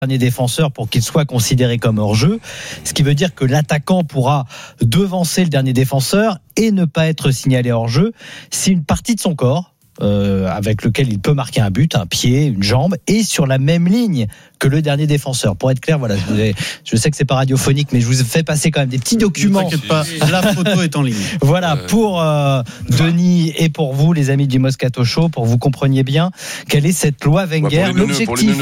dernier défenseur pour qu'il soit considéré comme hors-jeu, ce qui veut dire que l'attaquant pourra devancer le dernier défenseur et ne pas être signalé hors-jeu si une partie de son corps avec lequel il peut marquer un but, un pied, une jambe, est sur la même ligne que le dernier défenseur. Pour être clair, voilà, je sais que c'est pas radiophonique, mais je vous fais passer quand même des petits documents. Ne t'inquiète pas, la photo est en ligne. Voilà, pour Denis et pour vous, les amis du Moscato Show, pour que vous compreniez bien quelle est cette loi Wenger. L'objectif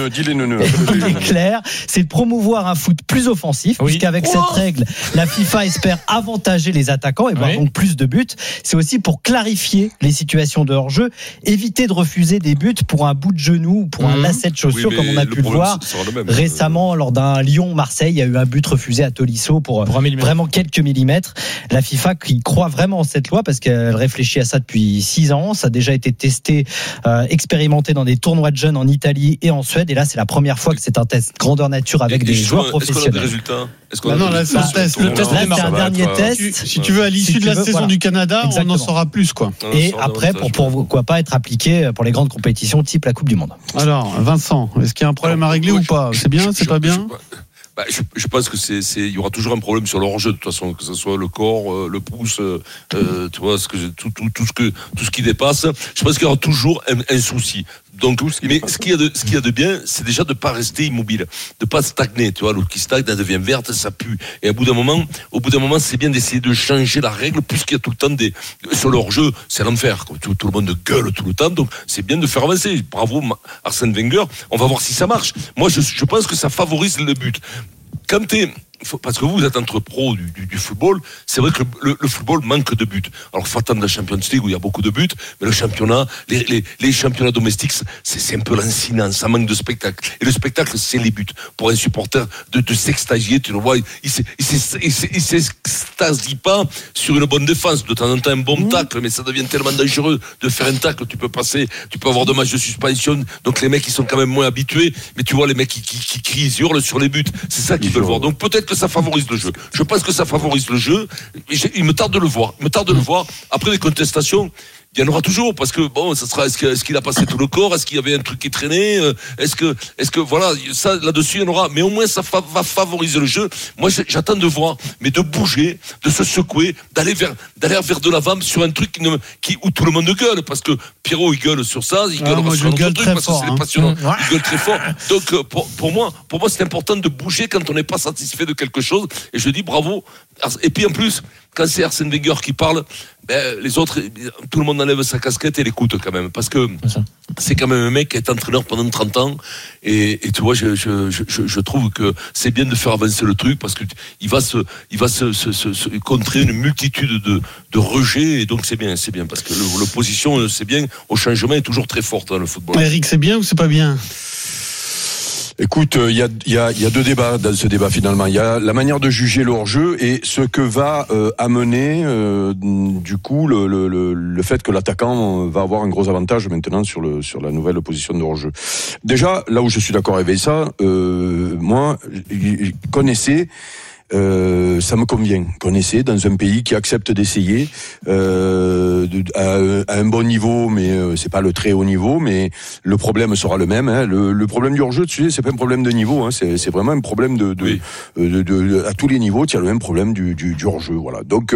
est clair, c'est de promouvoir un foot plus offensif, puisqu'avec cette règle, la FIFA espère avantager les attaquants et voir donc plus de buts. C'est aussi pour clarifier les situations de hors-jeu, éviter de refuser des buts pour un bout de genou ou pour un lacet de chaussure, comme on a pu le voir récemment lors d'un Lyon-Marseille. Il y a eu un but refusé à Tolisso pour vraiment quelques millimètres. La FIFA qui croit vraiment en cette loi parce qu'elle réfléchit à ça depuis 6 ans. Ça a déjà été testé, expérimenté dans des tournois de jeunes en Italie et en Suède. Et là, c'est la première fois que c'est un test grandeur nature avec des joueurs professionnels. Est-ce qu'on a des résultats? Non, là, c'est un test. Le test, c'est un dernier test. Si tu veux, à l'issue de la saison du Canada, on en saura plus, quoi. Et après, pourquoi pas être appliqué pour les grandes compétitions type la Coupe du Monde. Alors, Vincent, est-ce qu'il y a un problème à régler ou pas? C'est bien, c'est pas bien? Je pense que il y aura toujours un problème sur le hors-jeu de toute façon, que ce soit le corps, le pouce, tu vois, tout ce qui dépasse. Je pense qu'il y aura toujours un souci. Donc, mais ce qu'il y a de bien, c'est déjà de pas rester immobile, de pas stagner. Tu vois, l'eau qui stagne, elle devient verte, ça pue. Et au bout d'un moment, c'est bien d'essayer de changer la règle, puisqu'il y a tout le temps sur le hors-jeu, c'est l'enfer. Tout le monde gueule tout le temps, donc c'est bien de faire avancer. Bravo Arsène Wenger. On va voir si ça marche. Moi, je pense que ça favorise le but. Quand parce que vous êtes entre pros du football, c'est vrai que le football manque de buts. Alors faut attendre la Champions League où il y a beaucoup de buts, mais le championnat, les championnats domestiques, c'est un peu lancinant, ça manque de spectacle. Et le spectacle, c'est les buts. Pour un supporter de s'extasier, tu le vois, il s'extasie pas sur une bonne défense. De temps en temps, un bon tacle, mais ça devient tellement dangereux de faire un tacle, tu peux avoir 2 matchs de suspension, donc les mecs, ils sont quand même moins habitués, mais tu vois les mecs qui crient, ils hurlent sur les buts. C'est ça qu'ils veulent voir. Donc peut-être que ça favorise le jeu. Je pense que ça favorise le jeu. Il me tarde de le voir. Après les contestations, il y en aura toujours, parce que bon, ça sera, est-ce qu'il a passé tout le corps, est-ce qu'il y avait un truc qui traînait, est-ce que voilà, ça là-dessus il y en aura, mais au moins ça va favoriser le jeu. Moi j'attends de voir, mais de bouger, de se secouer, d'aller vers de l'avant sur un truc où tout le monde gueule, parce que Pierrot il gueule sur ça, il gueule sur un autre truc, parce que c'est passionnant, il gueule très fort. Donc pour moi c'est important de bouger quand on n'est pas satisfait de quelque chose, et je dis bravo. Et puis en plus, quand c'est Arsène Wenger qui parle, les autres, tout le monde enlève sa casquette et l'écoute quand même, parce que c'est quand même un mec qui est entraîneur pendant 30 ans, et tu vois, je trouve que c'est bien de faire avancer le truc, parce que il va se contrer une multitude de rejets, et donc c'est bien, parce que l'opposition, c'est bien, au changement est toujours très forte dans le football. Eric, c'est bien ou c'est pas bien? Écoute, il y a 2 débats dans ce débat finalement. Il y a la manière de juger le hors-jeu et ce que va amener du coup le fait que l'attaquant va avoir un gros avantage maintenant sur la nouvelle position de hors-jeu. Déjà, là où je suis d'accord avec ça, moi, connaissez. Ça me convient. Connaissez, dans un pays qui accepte d'essayer à un bon niveau, mais c'est pas le très haut niveau, mais le problème sera le même. Hein. Le problème du hors-jeu, tu sais, c'est pas un problème de niveau. Hein. C'est vraiment un problème de à tous les niveaux. Tu as le même problème du hors-jeu. Voilà. Donc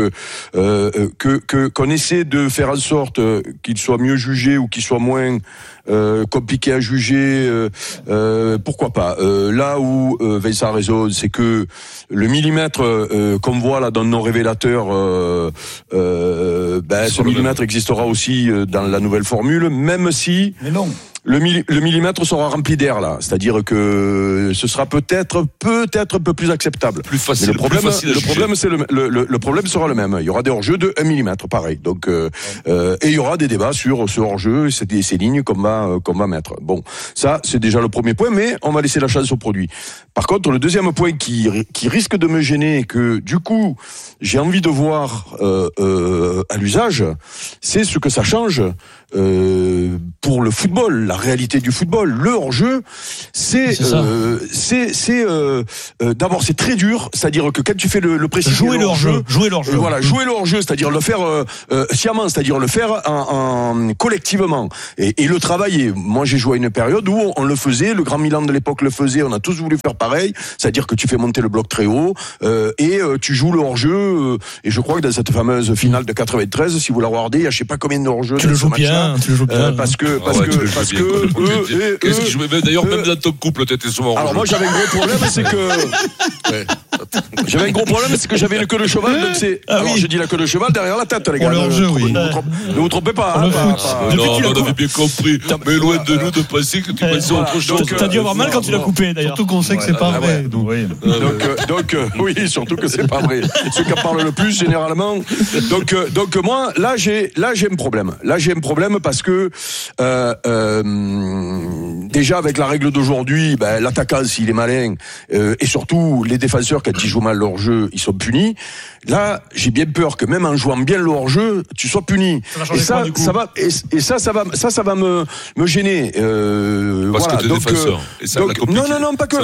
qu'on essaie de faire en sorte qu'il soit mieux jugé ou qu'il soit moins compliqué à juger, pourquoi pas. Là où Vincent a raison, c'est que le millimètre qu'on voit là dans nos révélateurs, ce millimètre existera aussi dans la nouvelle formule, même si. Mais non. Le millimètre sera rempli d'air là, c'est-à-dire que ce sera peut-être un peu plus acceptable. Plus facile. Mais le problème sera le même. Il y aura des hors-jeux de 1 millimètre, pareil. Donc et il y aura des débats sur ce hors-jeu, ces lignes qu'on va mettre. Bon, ça c'est déjà le premier point, mais on va laisser la chance au produit. Par contre, le deuxième point qui risque de me gêner, et que du coup j'ai envie de voir à l'usage, c'est ce que ça change pour le football, la réalité du football. Le hors-jeu, d'abord c'est très dur, c'est-à-dire que quand tu fais le pressing, jouer le hors-jeu, jouer le hors-jeu, c'est-à-dire le faire sciemment, c'est-à-dire le faire en collectivement et le travailler. Moi j'ai joué à une période où on le faisait, le Grand Milan de l'époque le faisait, on a tous voulu faire pareil, c'est-à-dire que tu fais monter le bloc très haut et tu joues le hors-jeu et je crois que dans cette fameuse finale de 93, si vous la regardez, il y a je sais pas combien de hors-jeu. Tu le joues bien, parce que d'ailleurs même dans ton couple t'étais souvent. Alors moi j'avais un gros problème, c'est que j'avais une queue de cheval, donc c'est alors j'ai dit la queue de cheval derrière la tête les gars. Pour le hors-jeu, oui. Ne vous trompez pas. Non, on avait bien compris. Mais loin de nous de penser que tu pensais autre chose. T'as dû avoir mal quand tu l'as coupé d'ailleurs. Surtout qu'on sait que c'est pas vrai. Donc oui, surtout que c'est pas vrai. Ceux qui parlent le plus généralement. Donc moi là j'ai un problème. Là j'ai un problème parce que déjà avec la règle d'aujourd'hui, l'attaquant s'il est malin et surtout les défenseurs quand ils jouent mal leur jeu, ils sont punis. Là, j'ai bien peur que même en jouant bien le hors-jeu, tu sois puni. Ça va me gêner. Parce que t'es défenseur. Non, pas que.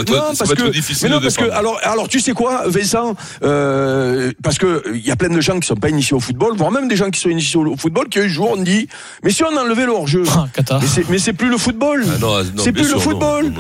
Alors tu sais quoi, Vincent, parce que il y a plein de gens qui sont pas initiés au football, voire même des gens qui sont initiés au football, qui un jour on dit, mais si on enlevait le hors-jeu, mais c'est plus le football. C'est plus le football.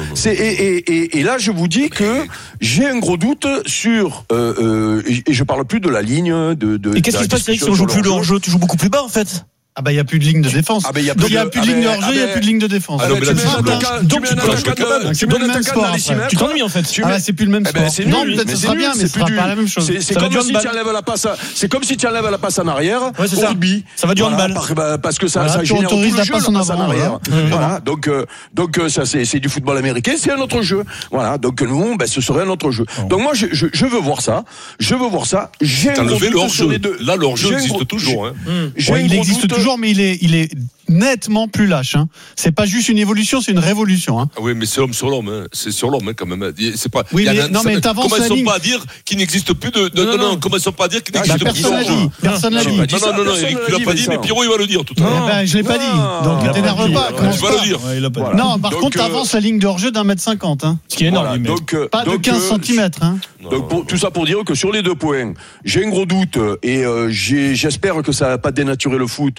Et là, je vous dis que j'ai un gros doute sur, et je parle plus de la ligne Et qu'est-ce qui se passe, Eric, si on joue plus le hors-jeu? Tu joues beaucoup plus bas, en fait? Ah bah il y a plus de ligne de défense. Donc il y a plus de ligne de hors-jeu, il y a plus de ligne de défense. Donc tu donnes le même sport. Tu t'ennuies en fait. C'est plus le même sport. Non, peut-être ce sera bien, mais ce sera pas la même chose. C'est comme si tu enlèves la passe. C'est comme si tu enlèves la passe en arrière au rugby. Ça va du handball. Parce que ça génère tout le jeu, la passe en arrière. Voilà. Donc ça c'est du football américain, c'est un autre jeu. Voilà. Donc nous, ce serait un autre jeu. Donc moi je veux voir ça. J'ai enlevé le hors-jeu. Là le hors-jeu existe toujours. Il existe toujours, mais il est nettement plus lâche. C'est pas juste une évolution, c'est une révolution. Oui, mais c'est l'homme sur l'homme. C'est sur l'homme quand même. C'est pas. Oui, mais t'avances la ligne. Commençons pas à dire qu'il n'existe plus de. Non. Commençons pas à dire qu'il n'existe plus de. Personne l'a dit. Non, Eric, tu l'as pas dit, mais Pierrot il va le dire tout à l'heure. Je l'ai pas dit. Donc ne t'énerve pas. Tu vas le dire. Non, par contre, t'avances la ligne de hors-jeu d'1m50. Ce qui est énorme. Pas de 15 cm. Donc tout ça pour dire que sur les 2 points, j'ai un gros doute et j'espère que ça va pas dénaturer le foot.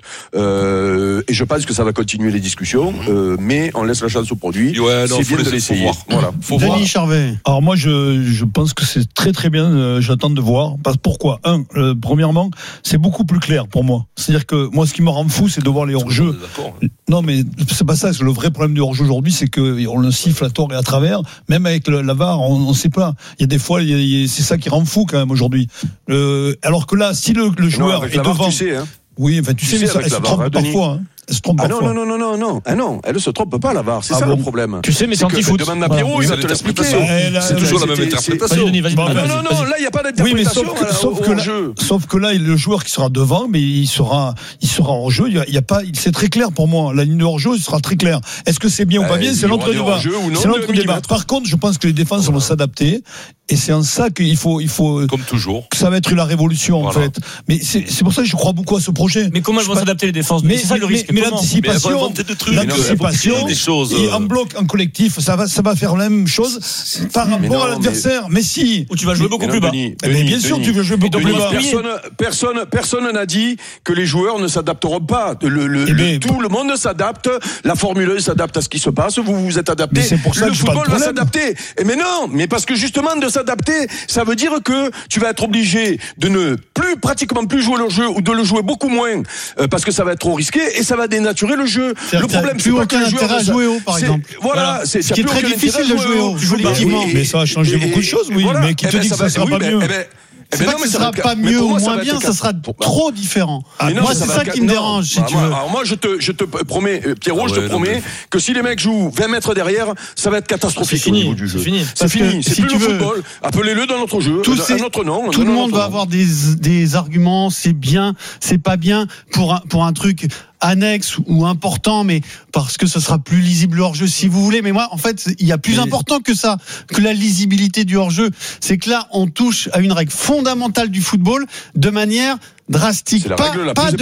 Et je pense que ça va continuer les discussions, mais on laisse la chance au produit. C'est bien de l'essayer. Voilà. Denis Charvet. Alors moi, je pense que c'est très très bien. J'attends de voir. Pourquoi ? Premièrement, c'est beaucoup plus clair pour moi. C'est-à-dire que moi, ce qui me rend fou, c'est de voir les hors-jeux. Non, mais c'est pas ça. Le vrai problème du hors-jeu aujourd'hui, c'est que on le siffle à tort et à travers. Même avec la VAR, on sait pas. Il y a des fois, c'est ça qui rend fou quand même aujourd'hui. Alors que là, si le joueur est devant, tu sais, oui, enfin tu sais, mais ça, elle se trompe parfois. Elle se trompe parfois. Non. Elle ne se trompe pas, la VAR. C'est ça le problème. Tu sais, mais c'est anti-foot. Demande à Pierrot, il va te l'expliquer. C'est toujours la même interprétation. Non, là, il n'y a pas d'interprétation. Oui, mais sauf que là, le joueur qui sera devant, mais il sera hors jeu. Il y a pas, c'est très clair pour moi. La ligne de hors jeu, il sera très clair. Est-ce que c'est bien ou pas bien? C'est l'autre débat. C'est l'autre débat. Par contre, je pense que les défenses vont s'adapter. Et c'est en ça qu'il faut comme toujours, que ça va être la révolution en fait. Mais c'est pour ça que je crois beaucoup à ce projet. Mais comment elles vont s'adapter les défenses? Mais c'est ça le risque. Mais l'anticipation, des choses. Et en bloc, en collectif, ça va faire la même chose par rapport à l'adversaire. Mais si, ou tu vas jouer beaucoup plus bas. Bien sûr, tu veux jouer beaucoup plus bas. Personne n'a dit que les joueurs ne s'adapteront pas. Tout le monde s'adapte. La Formule 1 s'adapte à ce qui se passe. Vous vous êtes adapté. Le football va s'adapter. Mais non, mais parce que justement de s'adapter, ça veut dire que tu vas être obligé de ne pratiquement plus jouer le jeu ou de le jouer beaucoup moins parce que ça va être trop risqué et ça va dénaturer le jeu. Le problème, c'est pas que les joueurs à jouer haut, par exemple. Voilà, c'est ce qui est très difficile de jouer haut. Mais ça a changé beaucoup de choses, oui. Mais qui te dit que ça sera pas mieux? C'est pas que ça sera pas mieux ou moins bien, ça sera trop différent. Moi, c'est ça qui me dérange, si tu veux. Alors moi, je te promets, Pierrot, je te promets que si les mecs jouent 20 mètres derrière, ça va être catastrophique au niveau du jeu. C'est fini. C'est plus le football. Appelez-le dans notre jeu, un autre nom. Tout le monde va avoir des arguments, c'est bien, c'est pas bien pour un truc. annexe ou important, mais parce que ce sera plus lisible le hors-jeu si vous voulez. Mais moi, en fait, il y a plus important que ça, que la lisibilité du hors-jeu. C'est que là, on touche à une règle fondamentale du football de manière drastique, pas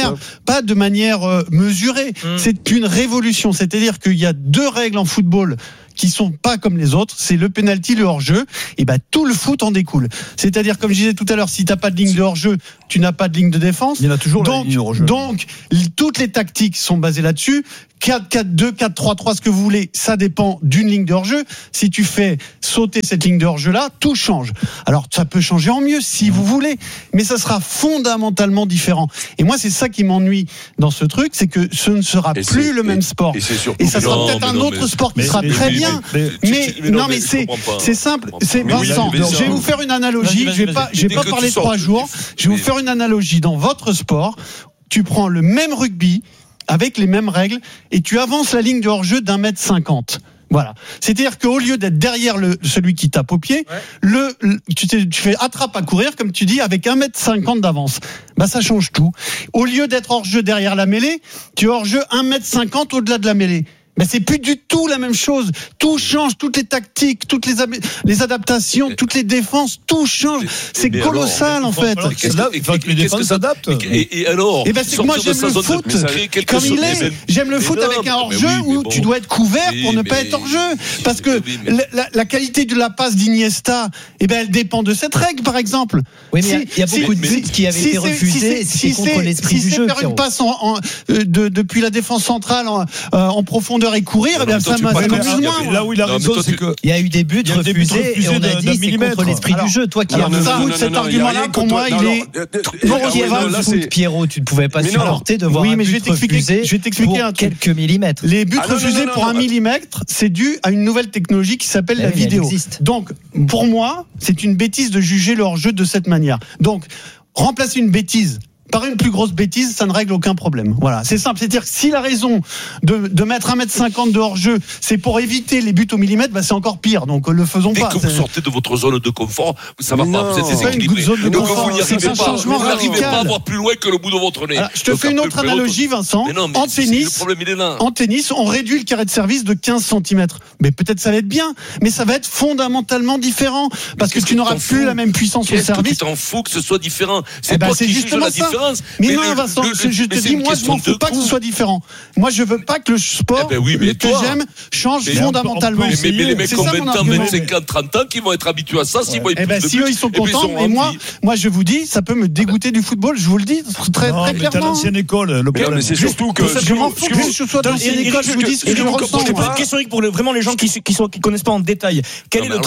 de manière mesurée. C'est une révolution. C'est-à-dire qu'il y a 2 règles en football qui sont pas comme les autres, c'est le penalty, le hors-jeu, et tout le foot en découle. C'est-à-dire, comme je disais tout à l'heure, si t'as pas de ligne de hors-jeu, tu n'as pas de ligne de défense. Il y en a toujours la ligne de hors-jeu. Donc, toutes les tactiques sont basées là-dessus. 4-4-2, 4-3-3, ce que vous voulez, ça dépend d'une ligne de hors-jeu. Si tu fais sauter cette ligne de hors-jeu-là, tout change. Alors, ça peut changer en mieux si vous voulez, mais ça sera fondamentalement différent. Et moi, c'est ça qui m'ennuie dans ce truc, c'est que ce ne sera plus le même sport. Et ça sera peut-être un autre sport qui sera très bien. Mais c'est simple. Vincent, je vais vous faire une analogie. Je vais pas parler 3 jours. Je vais vous faire une analogie. Dans votre sport, tu prends le même rugby avec les mêmes règles et tu avances la ligne de hors-jeu d'1m50. Voilà. C'est-à-dire qu'au lieu d'être derrière celui qui tape au pied, tu fais attrape à courir, comme tu dis, avec 1m50 d'avance. Ça change tout. Au lieu d'être hors-jeu derrière la mêlée, tu es hors-jeu 1m50 au-delà de la mêlée. C'est plus du tout la même chose. Tout change, toutes les tactiques, toutes les adaptations, toutes les défenses, tout change. C'est colossal en fait. Les défenses s'adaptent. Et alors, c'est que moi j'aime le foot comme il est. J'aime le foot avec un hors-jeu où tu dois être couvert pour ne pas être hors-jeu. Parce que la qualité de la passe d'Iniesta, elle dépend de cette règle par exemple. Oui, mais il y a beaucoup de buts qui avaient été refusés. C'est contre l'esprit du jeu. Si c'est faire une passe depuis la défense centrale en profondeur et courir, ça m'amuse moins. Là où il a raison, c'est que il y a eu des buts refusés et on a dit c'est contre l'esprit du jeu. Toi qui as cet argument-là, pour moi, il est foot, Pierrot, tu ne pouvais pas supporter de voir un but refusé pour quelques millimètres. Les buts refusés pour 1 millimètre, c'est dû à une nouvelle technologie qui s'appelle la vidéo. Donc, pour moi, c'est une bêtise de juger le hors-jeu de cette manière. Donc, remplacer une bêtise par une plus grosse bêtise, ça ne règle aucun problème. Voilà, c'est simple. C'est-à-dire que si la raison de mettre 1m50 de hors-jeu, c'est pour éviter les buts au millimètre, c'est encore pire. Donc, le faisons pas. Dès que vous sortez de votre zone de confort, ça va pas. Vous êtes déséquilibré. Donc, vous n'y arrivez pas. Vous n'arrivez pas à voir plus loin que le bout de votre nez. Je te fais une autre analogie, Vincent. En tennis, on réduit le carré de service de 15 cm. Mais peut-être ça va être bien, mais ça va être fondamentalement différent. Parce que tu n'auras plus la même puissance au service. Tu t'en fous que ce soit différent. C'est toi qui juges la différence. Mais non, Vincent, je te dis, moi, je m'en fous pas que ce soit différent. Moi, je veux pas que le sport que j'aime change fondamentalement. Mais les mecs ont 20 ans, 25 ans, 30 ans qui vont être habitués à ça. Si eux, ils sont contents. Mais moi, je vous dis, ça peut me dégoûter du football. Je vous le dis très clairement. Mais t'as l'ancienne école. Mais c'est surtout que. Je m'en fous que je sois dans l'ancienne école. Je vous dis ce que je ressens. Je pose une question pour vraiment les gens qui connaissent pas en détail. Quel est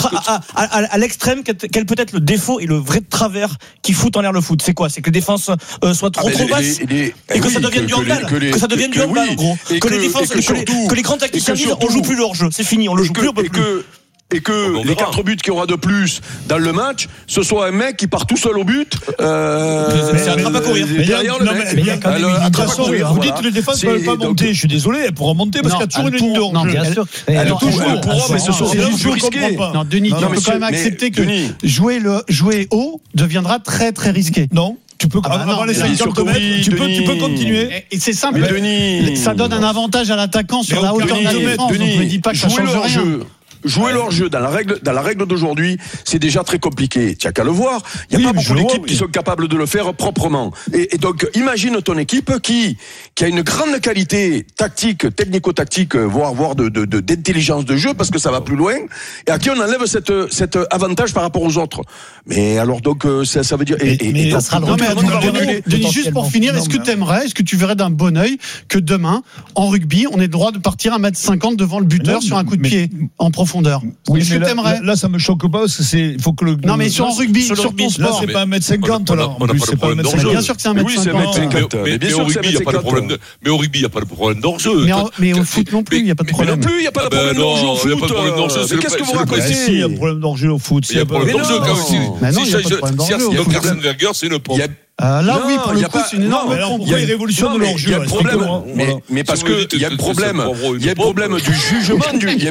à l'extrême, quel peut être le défaut et le vrai travers qui fout en l'air le foot? C'est quoi? C'est que les défenses soient trop basses et que ça devienne du handball, que ça devienne du handball en gros, que les défenses, que les grands tacticiens disent on joue plus le hors-jeu, c'est fini, on le joue plus, on peut plus. Et que les 4 buts qu'il y aura de plus dans le match, ce soit un mec qui part tout seul au but. C'est attrape à courir. Mais il y a quand même une façon. Vous dites que les défenses ne peuvent pas monter. Je suis désolé, elles pourront monter parce qu'il y a toujours une ligne de hors-jeu. Non, bien sûr. Elle pourra, mais ce sont des plus risqués. Non, Denis, tu peux quand même accepter que jouer haut deviendra très très risqué. Non. Tu peux avant les 50 mètres, tu peux continuer. Et c'est simple. Ça donne un avantage à l'attaquant sur la hauteur de la défense. On ne dit pas que ça change rien. Jouer le hors-jeu dans la règle d'aujourd'hui, c'est déjà très compliqué. Tu n'as qu'à le voir. Il n'y a pas beaucoup d'équipes qui sont capables de le faire proprement. Et donc, imagine ton équipe qui a une grande qualité tactique, technico-tactique, voire d'intelligence de jeu, parce que ça va plus loin, et à qui on enlève cet avantage par rapport aux autres. Mais alors, donc, ça veut dire, mais ça sera le Denis, juste pour finir, est-ce que tu verrais d'un bon œil que demain, en rugby, on ait le droit de partir 1m50 devant le buteur sur un coup de pied en profondeur? Oui, mais là, ça me choque pas parce que il faut que le. Non, mais sur rugby, sur ton sport. Là, c'est pas 1m50, là. On n'a pas de problème d'hors-jeu. Bien sûr que c'est 1m50. Oui, c'est 1m50. Mais au rugby, il n'y a pas de problème. Mais au rugby, il n'y a pas de problème d'hors-jeu. Mais au foot non plus, il n'y a pas de problème. Non plus, il n'y a pas de problème d'hors-jeu au foot. Il n'y a pas de problème d'hors-jeu. Mais qu'est-ce que vous racontez? Il y a un problème d'orgeu au foot. Il y a un problème d'orgeu. Mais non, il n'y a pas de problème d'orgeu. Donc Arsène Wenger, c'est une pompe. Là, oui, pour le coup, c'est une énorme. Mais alors, pourquoi il révolutionne leur jeu? Il y a le problème. Mais parce que il y a le problème. Il y a le problème du jugement du. Il y a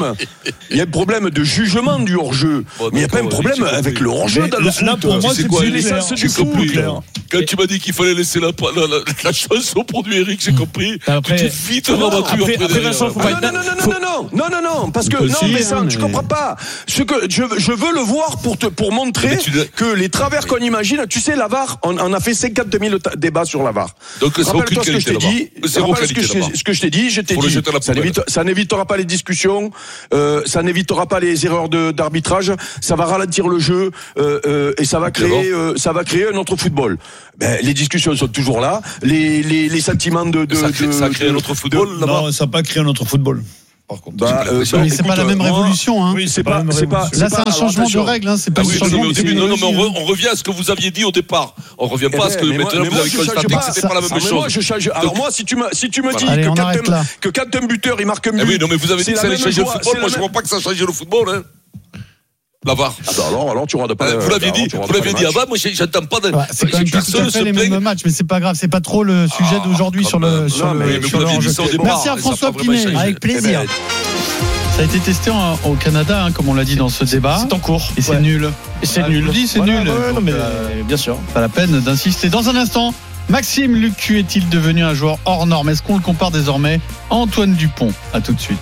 le problème de jugement du hors-jeu. Mais il n'y a pas un problème avec le hors-jeu dans le foot. Là, pour moi, c'est plus clair. Quand tu m'as dit qu'il fallait laisser la chance au produit Eric, j'ai compris. Après, tu t'es vite rabattu après Vincent, faut pas être. Non, parce que non, mais ça, tu comprends pas. Ce que je veux le voir pour montrer que les travers qu'on imagine. Tu sais, la VAR, on a fait 52 000 débats sur la VAR. Donc, rappelle-toi ce que je t'ai dit. Ce que je t'ai dit, ça n'évitera pas les discussions, ça n'évitera pas les erreurs d'arbitrage, ça va ralentir le jeu et ça va créer un autre football. Ben, les discussions sont toujours là, les sentiments ça crée un autre football. Non, ça n'a pas créé un autre football. Par contre, mais c'est pas la même révolution, hein. Oui, c'est pas. Là, c'est un changement de règle, hein. C'est pas un changement de technologie. Non, mais on revient à ce que vous aviez dit au départ. On revient pas à ce que maintenant vous avez constaté que c'était pas la même chose. Moi, je change. Alors moi, si tu me dis que quand un buteur il marque mieux. Oui, non, mais vous avez dit que ça allait changer le football. Moi, je vois pas que ça change le football, hein. La VAR. Alors tu auras pas. Vous l'aviez dit avant, moi j'attends pas de. C'est quand même pas tout à fait les mêmes matchs, mais c'est pas grave, c'est pas trop le sujet d'aujourd'hui sur le hors-jeu. Merci à François Pinet. Avec plaisir. Ça a été testé au Canada, comme on l'a dit dans ce débat. C'est en cours. Et c'est nul. Et c'est nul. Je dis, c'est nul. Non, mais bien sûr. Pas la peine d'insister. Dans un instant, Maxime Lucu est-il devenu un joueur hors norme? Est-ce qu'on le compare désormais à Antoine Dupont? À tout de suite.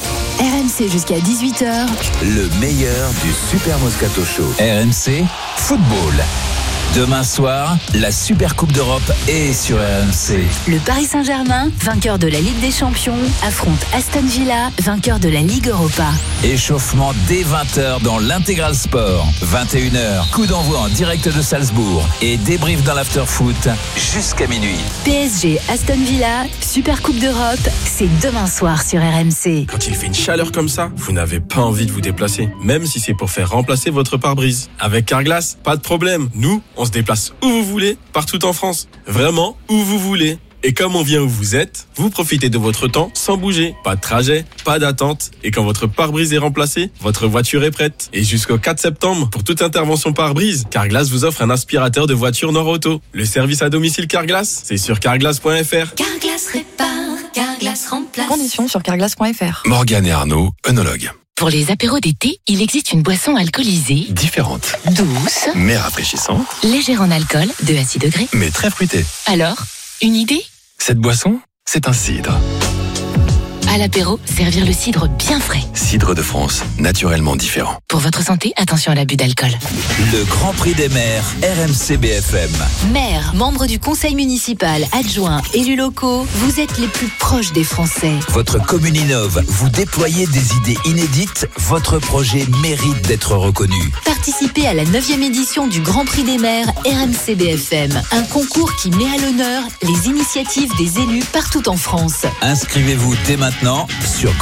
RMC jusqu'à 18h. Le meilleur du Super Moscato Show. RMC Football. Demain soir, la Super Coupe d'Europe est sur RMC. Le Paris Saint-Germain, vainqueur de la Ligue des Champions, affronte Aston Villa, vainqueur de la Ligue Europa. Échauffement dès 20h dans l'Intégral Sport. 21h, coup d'envoi en direct de Salzbourg et débrief dans l'after-foot jusqu'à minuit. PSG Aston Villa, Super Coupe d'Europe, c'est demain soir sur RMC. Quand il fait une chaleur comme ça, vous n'avez pas envie de vous déplacer, même si c'est pour faire remplacer votre pare-brise. Avec Carglass, pas de problème. Nous, on se déplace où vous voulez, partout en France. Vraiment, où vous voulez. Et comme on vient où vous êtes, vous profitez de votre temps sans bouger. Pas de trajet, pas d'attente. Et quand votre pare-brise est remplacé, votre voiture est prête. Et jusqu'au 4 septembre, pour toute intervention pare-brise, Carglass vous offre un aspirateur de voiture Nord-Auto. Le service à domicile Carglass, c'est sur carglass.fr. Carglass répare, Carglass remplace. Conditions sur carglass.fr. Morgane et Arnaud, œnologue. Pour les apéros d'été, il existe une boisson alcoolisée, Différente, douce, mais rafraîchissante, légère en alcool, 2 à 6 degrés. mais très fruitée. Alors, une idée? Cette boisson, c'est un cidre. À l'apéro, servir le cidre bien frais. Cidre de France, naturellement différent. Pour votre santé, attention à l'abus d'alcool. Le Grand Prix des maires, RMC BFM. Maire, membre du conseil municipal, adjoint, élus locaux, vous êtes les plus proches des Français. Votre commune innove, vous déployez des idées inédites, votre projet mérite d'être reconnu. Participez à la 9e édition du Grand Prix des maires RMC BFM, un concours qui met à l'honneur les initiatives des élus partout en France. Inscrivez-vous dès maintenant sur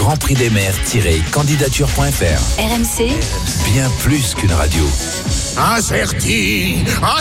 grandprixdesmaires-candidature.fr. RMC, Bien plus qu'une radio. Acerti.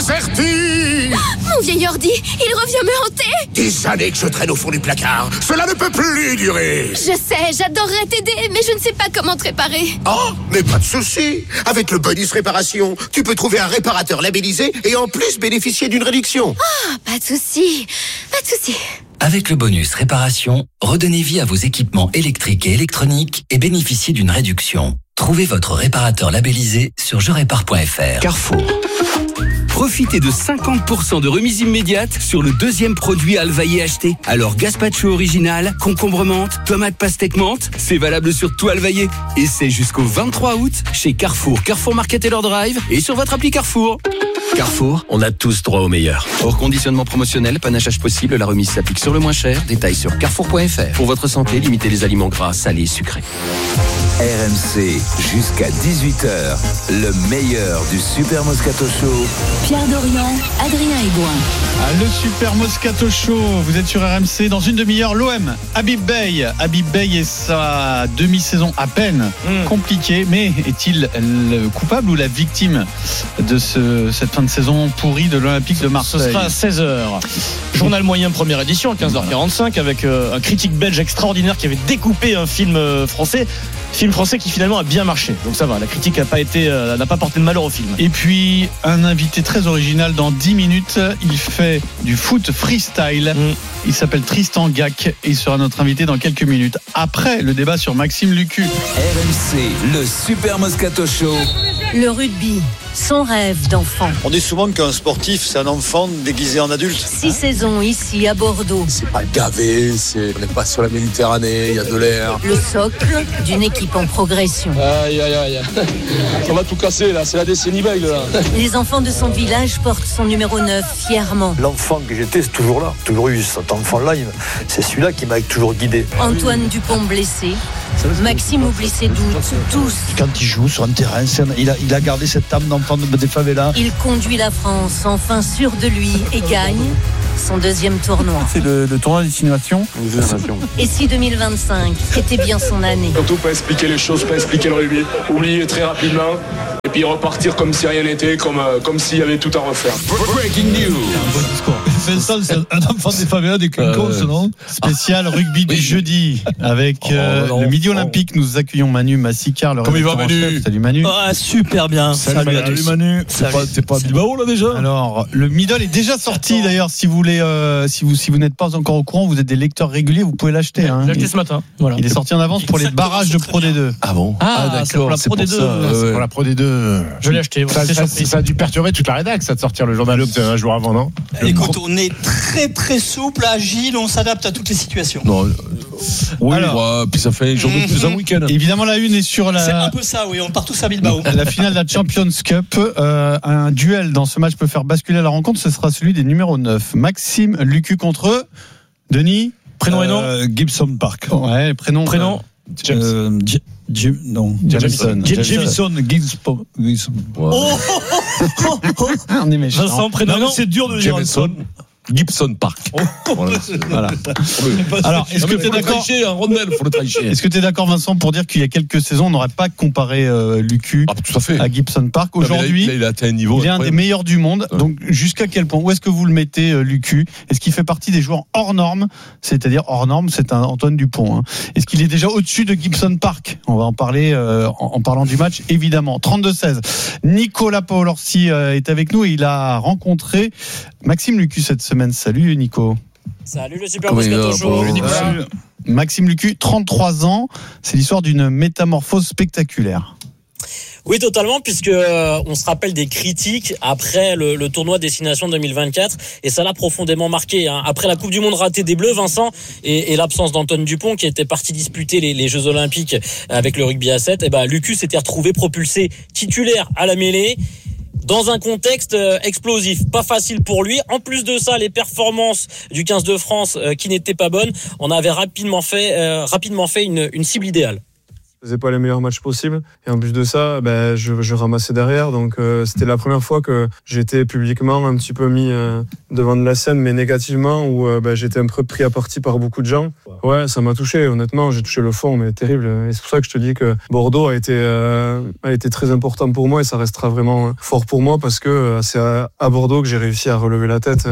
Mon vieil ordi, il revient me hanter. Des années que je traîne au fond du placard. Cela ne peut plus durer. Je sais, j'adorerais t'aider, mais je ne sais pas comment te réparer. Oh, mais pas de souci. Avec le bonus réparation, tu peux trouver un réparateur labellisé et en plus bénéficier d'une réduction. Ah, pas de souci. Avec le bonus réparation, redonnez vie à vos équipements électriques et électroniques et bénéficiez d'une réduction. Trouvez votre réparateur labellisé sur jerépare.fr. Carrefour. Profitez de 50% de remise immédiate sur le deuxième produit Alvaillé acheté. Alors gazpacho original, concombre menthe, tomate pastèque menthe, c'est valable sur tout Alvaillé. Et c'est jusqu'au 23 août chez Carrefour, Carrefour Market et leur Drive et sur votre appli Carrefour. Carrefour, on a tous droit au meilleur. Hors conditionnement promotionnel, panachage possible, la remise s'applique sur le moins cher. Détails sur carrefour.fr. Pour votre santé, limitez les aliments gras, salés, sucrés. RMC, jusqu'à 18h, le meilleur du Super Moscato Show. Pierre Dorian, Adrien Aigouin. Le Super Moscato Show, vous êtes sur RMC. Dans une demi-heure, l'OM, Habib Beye et sa demi-saison à peine compliquée. Mais est-il le coupable ou la victime de cette fin fin de saison pourrie de l'Olympique de Marseille. Ce sera à 16h. Journal moyen première édition, 15h45, avec un critique belge extraordinaire qui avait découpé un film français qui finalement a bien marché. Donc ça va, la critique n'a pas porté de malheur au film. Et puis un invité très original dans 10 minutes, il fait du foot freestyle. Il s'appelle Tristan Gac et il sera notre invité dans quelques minutes. Après le débat sur Maxime Lucu. RMC, le Super Moscato Show. Le rugby, son rêve d'enfant. On dit souvent qu'un sportif, c'est un enfant déguisé en adulte. 6 saisons ici à Bordeaux. C'est pas gavé, on n'est pas sur la Méditerranée, il y a de l'air. Le socle d'une équipe en progression. Aïe. On va tout casser là, c'est la décennie bègle là. Les enfants de son village portent son numéro 9 fièrement. L'enfant que j'étais, c'est toujours là. Toujours eu cet enfant-là. C'est celui-là qui m'a toujours guidé. Antoine Dupont blessé. Maxime oublie ses doutes, tous. Quand il joue sur un terrain, il a gardé cette âme d'enfant des favelas. Il conduit la France, enfin sûr de lui, et gagne son deuxième tournoi. C'est le tournoi destination. Et si 2025 était bien son année? Surtout pas expliquer les choses, pas expliquer le rugby. Oublier très rapidement et puis repartir comme si rien n'était, comme s'il y avait tout à refaire. Breaking news. Vincent, c'est un enfant des favelas des Quinconces, non? Spécial rugby du jeudi avec le Midi Olympique. Nous accueillons Manu Massicard. Comment il va, Manu? Salut Manu. Super bien. Salut Manu. T'es pas à Bilbao là déjà? Alors le Middle est déjà sorti d'ailleurs. Si vous voulez, si vous n'êtes pas encore au courant, vous êtes des lecteurs réguliers, vous pouvez l'acheter. J'ai acheté ce matin. Voilà. Il est sorti en avance pour les barrages de Pro D2. Ah bon? D'accord. C'est pour la Pro D2. C'est pour la Pro D2. Je l'ai acheté. Ça a dû perturber toute la rédac, ça de sortir le journal un jour avant, non? Écoute, on est très très souple, agile, on s'adapte à toutes les situations. Non. Oui, puis ça fait un jour de plus un week-end. Évidemment, la une est sur C'est un peu ça, oui, on part tous à Bilbao. La finale de la Champions Cup. Un duel dans ce match peut faire basculer la rencontre. Ce sera celui des numéros 9. Maxime Lucu contre Denis. Prénom et nom Gibson Park. Ouais, prénom. Jamison. On est méchant. Vincent, prénom et nom. C'est dur de dire Gibson Park. Voilà. Alors, est-ce que tu es d'accord? Est-ce que tu es d'accord, Vincent, pour dire qu'il y a quelques saisons, on n'aurait pas comparé Lucu à Gibson Park? Aujourd'hui, il a atteint un niveau. Il est un des meilleurs du monde. Ouais. Donc, jusqu'à quel point? Où est-ce que vous le mettez, Lucu? Est-ce qu'il fait partie des joueurs hors normes? C'est-à-dire hors normes, c'est un Antoine Dupont. Hein. Est-ce qu'il est déjà au-dessus de Gibson Park? On va en parler en parlant du match, évidemment. 32-16. Nicolas Paolorsi est avec nous et il a rencontré Maxime Lucu cette semaine. Salut Nico. Salut le Super Moscato Show. Maxime Lucu, 33 ans. C'est l'histoire d'une métamorphose spectaculaire. Oui, totalement, puisque on se rappelle des critiques après le tournoi Destination 2024, et ça l'a profondément marqué. Hein. Après la Coupe du Monde ratée des Bleus, Vincent, et l'absence d'Antoine Dupont, qui était parti disputer les Jeux Olympiques avec le rugby à 7, Lucu s'était retrouvé propulsé titulaire à la mêlée. Dans un contexte explosif, pas facile pour lui. En plus de ça, les performances du 15 de France qui n'étaient pas bonnes, on avait rapidement fait une cible idéale. Je faisais pas les meilleurs matchs possibles et en plus de ça, je ramassais derrière. Donc c'était la première fois que j'étais publiquement un petit peu mis devant de la scène, mais négativement, où j'étais un peu pris à partie par beaucoup de gens. Ouais, ça m'a touché. Honnêtement, j'ai touché le fond, mais terrible. Et c'est pour ça que je te dis que Bordeaux a été très important pour moi et ça restera vraiment fort pour moi parce que c'est à Bordeaux que j'ai réussi à relever la tête.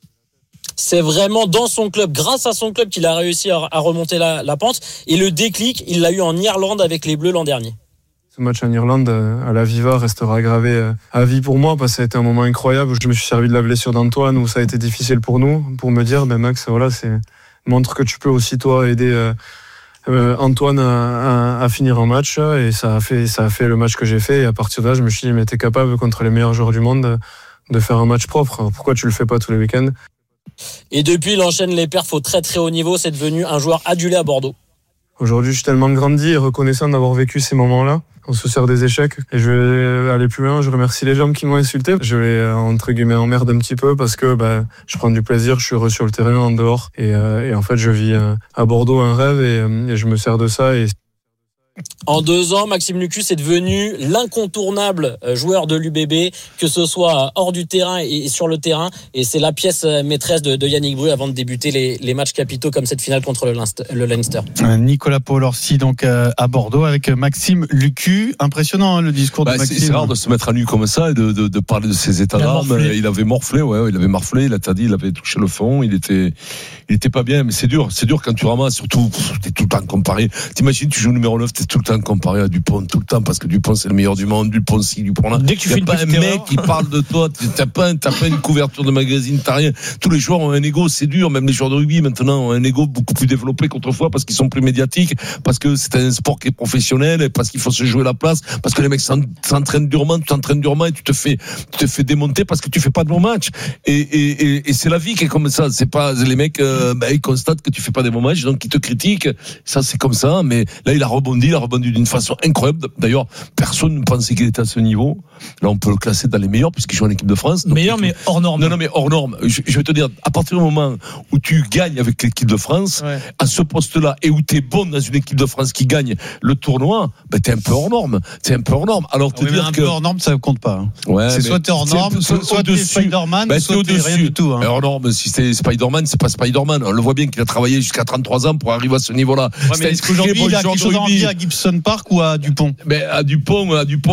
C'est vraiment dans son club, grâce à son club, qu'il a réussi à remonter la pente. Et le déclic, il l'a eu en Irlande avec les Bleus l'an dernier. Ce match en Irlande, à la Viva, restera gravé à vie pour moi parce que ça a été un moment incroyable. Je me suis servi de la blessure d'Antoine où ça a été difficile pour nous, pour me dire, Max, voilà, montre que tu peux aussi toi aider Antoine à finir un match. Et ça a fait le match que j'ai fait. Et à partir de là, je me suis dit, mais t'es capable contre les meilleurs joueurs du monde de faire un match propre. Alors, pourquoi tu le fais pas tous les week-ends? Et depuis, il enchaîne les perfs au très très haut niveau. C'est devenu un joueur adulé à Bordeaux. Aujourd'hui, je suis tellement grandi et reconnaissant d'avoir vécu ces moments-là. On se sert des échecs et je vais aller plus loin. Je remercie les gens qui m'ont insulté. Je les, entre guillemets, emmerde un petit peu parce que je prends du plaisir, je suis heureux sur le terrain, en dehors. Et en fait, je vis à Bordeaux un rêve et je me sers de ça. Et En 2 ans, Maxime Lucu est devenu l'incontournable joueur de l'UBB, que ce soit hors du terrain et sur le terrain. Et c'est la pièce maîtresse de Yannick Bru avant de débuter les matchs capitaux comme cette finale contre le Leinster. Nicolas Paul-Orsi donc à Bordeaux avec Maxime Lucu. Impressionnant le discours de Maxime. C'est rare de se mettre à nu comme ça et de parler de ses états d'âme. Il avait morflé, il a dit, il avait touché le fond, il était pas bien, mais c'est dur quand tu ramasses, surtout, t'es tout le temps comparé. T'imagines, tu joues numéro 9, t'es tout le temps comparé à Dupont, tout le temps, parce que Dupont c'est le meilleur du monde, Dupont ci, Dupont là. Dès que tu fais pas un mec qui parle de toi, t'as pas une couverture de magazine, t'as rien. Tous les joueurs ont un ego, c'est dur, même les joueurs de rugby maintenant ont un ego beaucoup plus développé qu'autrefois parce qu'ils sont plus médiatiques, parce que c'est un sport qui est professionnel, et parce qu'il faut se jouer la place, parce que les mecs s'entraînent durement, tu t'entraînes durement et tu te fais démonter parce que tu fais pas de bons matchs. Et c'est la vie qui est comme ça, c'est pas les mecs ils constatent que tu fais pas des bons matchs, donc ils te critiquent. Ça c'est comme ça, mais là il a rebondi d'une façon incroyable. D'ailleurs, personne ne pensait qu'il était à ce niveau. Là, on peut le classer dans les meilleurs puisqu'il joue en équipe de France. Meilleur, mais hors norme. Non, mais hors norme. Je vais te dire, à partir du moment où tu gagnes avec l'équipe de France, à ce poste-là, et où tu es bon dans une équipe de France qui gagne le tournoi, t'es un peu hors norme. Alors, te dire un que peu hors norme, ça compte pas. Ouais, c'est soit t'es hors norme, soit t'es Spider-Man, soit t'es rien du tout. Mais hors norme, si c'est Spider-Man, c'est pas Spider-Man. On le voit bien qu'il a travaillé jusqu'à 33 ans pour arriver à ce niveau-là. Mais est-ce qu'aujourd'hui, il a quelque chose à envier à Gibson Park ou à Dupont? Mais à Dupont,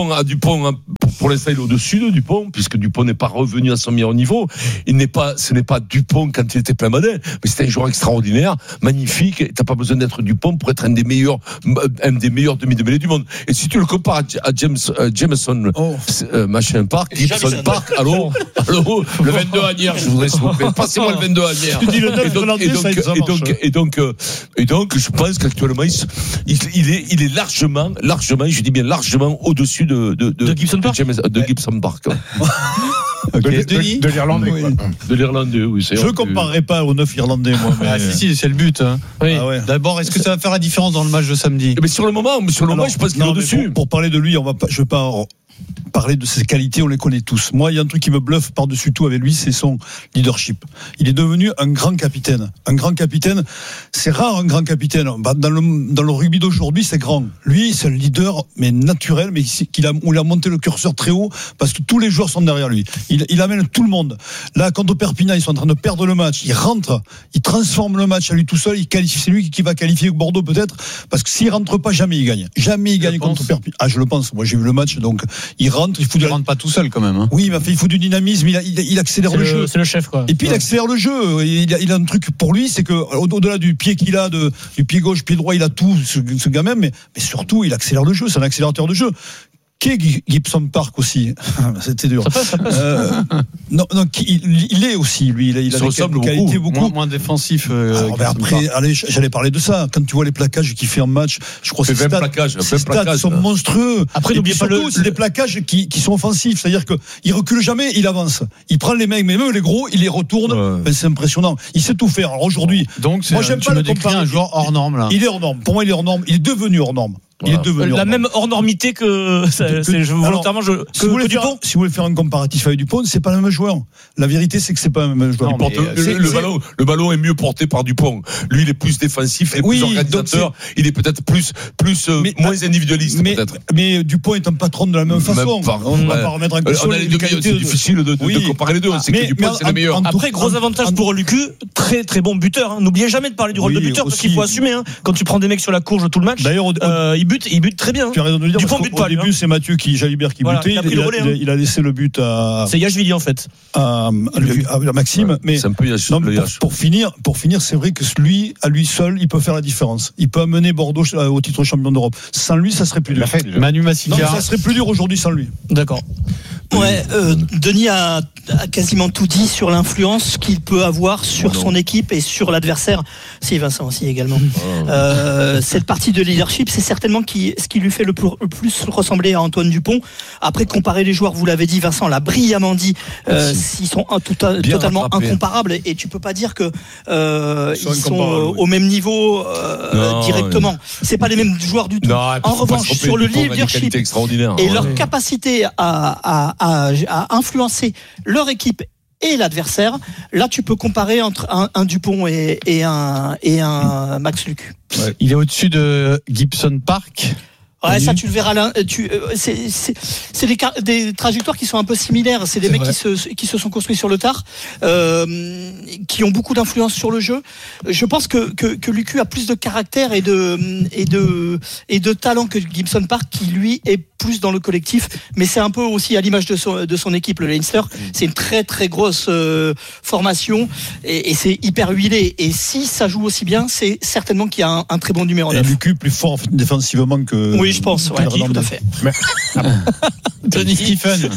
pour l'instant, il est au-dessus de Dupont, puisque Dupont n'est pas revenu à son meilleur niveau. Ce n'est pas Dupont quand il était plein modèle, mais c'est un joueur extraordinaire, magnifique. T'as pas besoin d'être Dupont pour être un des meilleurs demi-de-mêlée du monde. Et si tu le compares à Jameson, Gibson Park, allô, le 22 Agnières, je voudrais s'il vous plaît. Passez-moi le 22 Agnières. Tu dis le 9 irlandais, ça et donc, je pense qu'actuellement, il est largement, je dis bien largement au-dessus de Gibson Park. De Gibson Park. Okay. De l'Irlandais. Oui. De l'Irlandais, oui. Je ne comparerai pas aux 9 Irlandais, moi. Mais... si, c'est le but. Hein. Oui. Ah ouais. D'abord, est-ce que ça va faire la différence dans le match de samedi? Mais sur le moment, je pense qu'il est au-dessus. Pour parler de lui, je ne vais pas parler de ses qualités, on les connaît tous. Moi, il y a un truc qui me bluffe par-dessus tout avec lui, c'est son leadership. Il est devenu un grand capitaine. Un grand capitaine, c'est rare un grand capitaine. Dans le rugby d'aujourd'hui, c'est grand. Lui, c'est un leader, mais naturel, mais où il a monté le curseur très haut, parce que tous les joueurs sont derrière lui. Il amène tout le monde. Là, contre Perpignan, ils sont en train de perdre le match. Il rentre, il transforme le match à lui tout seul, il qualifie, c'est lui qui va qualifier Bordeaux peut-être, parce que s'il rentre pas, jamais il gagne. Jamais il gagne contre Perpignan. Ah, je le pense. Moi, j'ai vu le match, donc il rentre. Il rentre pas tout seul quand même. Hein. Oui, mais il faut du dynamisme. Il accélère le jeu. C'est le chef, quoi. Et puis il accélère le jeu. Il a un truc pour lui, c'est que au-delà du pied qu'il a, du pied gauche, pied droit, il a tout, ce gamin. Mais surtout, il accélère le jeu. C'est un accélérateur de jeu. Qu'est Gibson Park aussi? C'était dur. Ça passe. Non, il est aussi, lui. Il a des qualités beaucoup moins défensif. Après, j'allais parler de ça. Quand tu vois les plaquages qu'il fait en match, je crois que ces stats sont monstrueux. Après, n'oubliez pas c'est des plaquages qui sont offensifs. C'est-à-dire qu'il recule jamais, il avance. Il prend les mecs, mais même les gros, il les retourne. Ben, c'est impressionnant. Il sait tout faire. Alors aujourd'hui, moi, j'aime pas le comparer un joueur hors norme, là. Il est hors norme. Pour moi, il est hors norme. Il est devenu hors norme. Voilà. Il est devenu la même hors normité que volontairement si vous voulez faire un comparatif avec Dupont, c'est pas le même joueur. La vérité, c'est que c'est pas le même joueur. Le ballon est mieux porté par Dupont. Lui, il est plus défensif et plus organisateur. Il est peut-être moins individualiste, peut-être. Mais Dupont est un patron de la même façon. On va pas remettre en question les qualités. C'est difficile de comparer les deux. C'est que Dupont, c'est le meilleur. Après, gros avantage pour Lucu, très très bon buteur. N'oubliez jamais de parler du rôle de buteur, parce qu'il faut assumer. Quand tu prends des mecs sur la courge tout le match. D'ailleurs, il bute très bien. Tu as raison de le dire. Dupont bute pas. Au début, c'est Mathieu Jalibert qui butait. Il a laissé le but à. C'est Yachvili en fait. À Maxime. Ouais, mais c'est un peu pour finir, c'est vrai que lui, à lui seul, il peut faire la différence. Il peut amener Bordeaux au titre champion d'Europe. Sans lui, ça serait plus dur. Manu Massica. Non, ça serait plus dur aujourd'hui sans lui. D'accord. Ouais, Denis a quasiment tout dit sur l'influence qu'il peut avoir sur son équipe et sur l'adversaire. Si, Vincent aussi également. Cette partie de leadership, c'est certainement ce qui lui fait le plus ressembler à Antoine Dupont. Après, comparer les joueurs, vous l'avez dit, Vincent l'a brillamment dit, ils sont totalement incomparables et tu peux pas dire que ils sont au même niveau directement. C'est pas les mêmes joueurs du tout. Non, en revanche, sur le leadership et leur capacité à influencer leur équipe et l'adversaire, là tu peux comparer entre un Dupont et un Max Lucu. Ouais. Il est au-dessus de Gibson Park. Ouais, ça tu le verras. C'est des trajectoires qui sont un peu similaires. C'est des mecs qui se sont construits sur le tard, qui ont beaucoup d'influence sur le jeu. Je pense que Lucu a plus de caractère et de talent que Gibson Park, qui lui est plus dans le collectif. Mais c'est un peu aussi à l'image de son équipe, le Leinster. C'est une très très grosse formation et c'est hyper huilé. Et si ça joue aussi bien, c'est certainement qu'il y a un très bon numéro 9. Lucu plus fort défensivement que. Oui, je pense, tout à fait. Tony Stephen.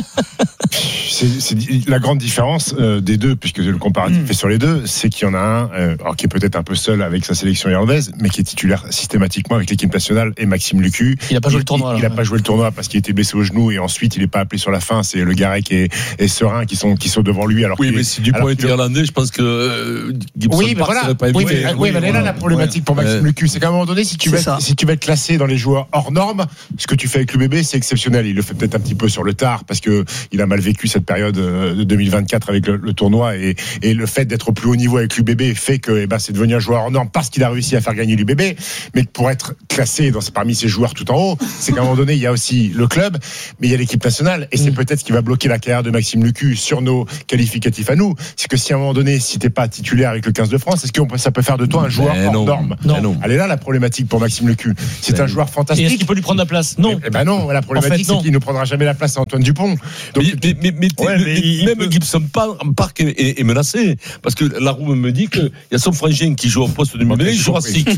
C'est la grande différence des deux, puisque le comparatif est sur les deux, c'est qu'il y en a un alors qui est peut-être un peu seul avec sa sélection irlandaise, mais qui est titulaire systématiquement avec l'équipe nationale, et Maxime Lucu. Il n'a pas joué le tournoi. Il n'a pas joué le tournoi parce qu'il était blessé au genou, et ensuite il n'est pas appelé sur la fin. C'est Le Garec et Serein qui sont devant lui. Alors mais si Dupont était irlandais, je pense que Gibson serait pas évité. Oui, mais là la problématique pour Maxime Lucu, c'est qu'à un moment donné, si tu vas être classé dans les joueurs hors normes, ce que tu fais avec l'UBB, c'est exceptionnel. Il le fait peut-être un petit peu sur le tard parce que il a mal vécu cette période de 2024 avec le tournoi, et le fait d'être au plus haut niveau avec l'UBB fait que c'est devenu un joueur hors norme parce qu'il a réussi à faire gagner l'UBB. Mais pour être classé parmi ces joueurs tout en haut, c'est qu'à un moment donné, il y a aussi le club, mais il y a l'équipe nationale, et c'est peut-être ce qui va bloquer la carrière de Maxime Lucu sur nos qualificatifs à nous. C'est que si à un moment donné, si t'es pas titulaire avec le 15 de France, est-ce que ça peut faire de toi un joueur hors norme? Non. Elle est là la problématique pour Maxime Lucu. C'est un joueur fantastique. Et est-ce qu'il peut lui prendre la place? Non. Non. La problématique, c'est qu'il ne prendra jamais la place à Antoine Dupont. Donc, même Gibson Park est menacé, parce que la roue me dit qu'il y a son frangin qui joue au poste de numéro Jurassic,